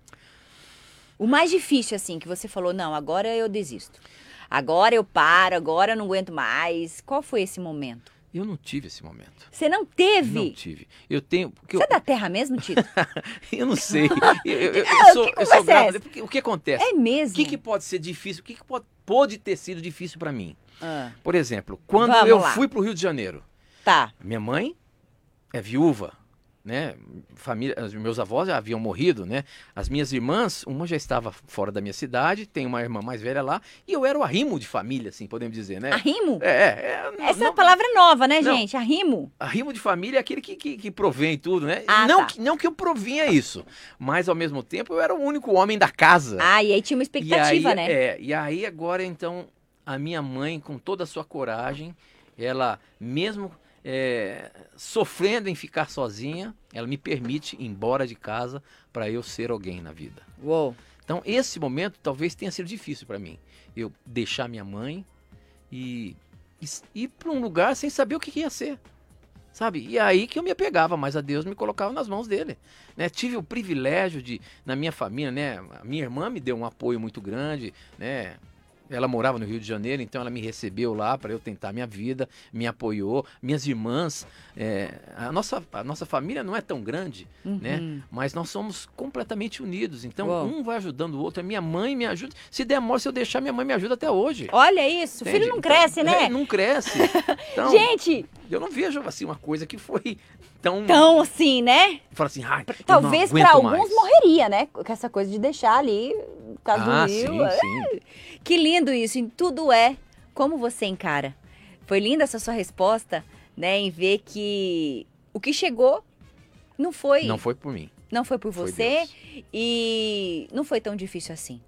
O mais difícil, assim, que você falou, não, agora eu desisto. Agora eu paro, agora eu não aguento mais. Qual foi esse momento? Eu não tive esse momento. Você não teve? Não tive. Eu tenho. Porque Você eu, é da terra mesmo, Tito? eu não sei. Eu, eu- eu- eu Ah, sou, que eu conversa sou é grato. essa? Porque o que acontece? É mesmo? O que, que pode ser difícil? O que, que pode, pode ter sido difícil para mim? Ah, Por exemplo, quando Vamos eu lá. fui para o Rio de Janeiro, tá. minha mãe é viúva, né? Família, os meus avós já haviam morrido, né? As minhas irmãs, uma já estava fora da minha cidade, tem uma irmã mais velha lá, e eu era o arrimo de família, assim, podemos dizer, né? Arrimo? É, é, é, Essa não- é a palavra nova, né, não. gente? Arrimo. Arrimo de família é aquele que, que, que provém tudo, né? Ah, não, tá. que, não que eu provinha isso, mas ao mesmo tempo eu era o único homem da casa. Ah, e aí tinha uma expectativa, e aí, né? É, e aí agora então a minha mãe, com toda a sua coragem, ela mesmo é, sofrendo em ficar sozinha, ela me permite ir embora de casa para eu ser alguém na vida. Uou. Então esse momento talvez tenha sido difícil para mim, eu deixar minha mãe e, e ir para um lugar sem saber o que, que ia ser. Sabe? E aí que eu me apegava mais a Deus, me colocava nas mãos dele. Né? Tive o privilégio de, na minha família, né? A minha irmã me deu um apoio muito grande, né? Ela morava no Rio de Janeiro, então ela me recebeu lá para eu tentar a minha vida, me apoiou. Minhas irmãs, é, a, nossa, a nossa família não é tão grande, né? Mas nós somos completamente unidos. Então Uau. um vai ajudando o outro. A minha mãe me ajuda. Se der amor, se eu deixar, minha mãe me ajuda até hoje. Olha isso, o filho Entende? não cresce, Então, né? é, não cresce. Então, Gente, eu não vejo assim uma coisa que foi tão. tão assim, né? Fala assim, ai, eu Talvez não pra aguento alguns mais. morreria, né? Com essa coisa de deixar ali, no caso Ah, do Rio. sim, é. sim. Que lindo isso, em tudo é como você encara. Foi linda essa sua resposta, né? Em ver que o que chegou não foi, Não foi por mim. não foi por Foi você Deus. e não foi tão difícil assim.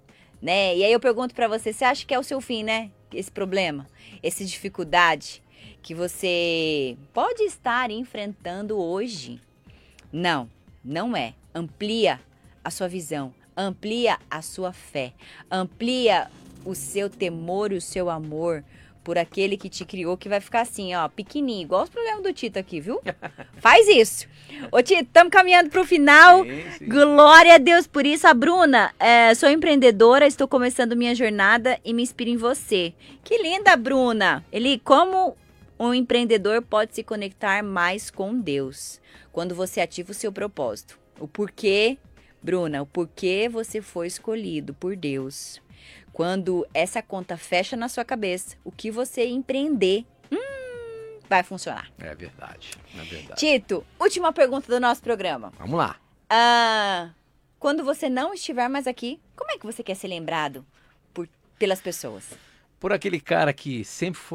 né? E aí eu pergunto pra você, você acha que é o seu fim, né? Esse problema, essa dificuldade que você pode estar enfrentando hoje? Não, não é. Amplia a sua visão, amplia a sua fé, amplia o seu temor e o seu amor por aquele que te criou, que vai ficar assim, ó, pequenininho, igual os problemas do Tito aqui, viu? Faz isso. Ô, Tito, estamos caminhando para o final. Sim, sim. Glória a Deus por isso. A Bruna, é, sou empreendedora, estou começando minha jornada e me inspiro em você. Que linda, Bruna. Eli, como um empreendedor pode se conectar mais com Deus? Quando você ativa o seu propósito. O porquê, Bruna, o porquê você foi escolhido por Deus. Quando essa conta fecha na sua cabeça, o que você empreender, hum, vai funcionar. É verdade, é verdade. Tito, última pergunta do nosso programa. Vamos lá. Ah, quando você não estiver mais aqui, como é que você quer ser lembrado por, pelas pessoas? Por aquele cara que sempre foi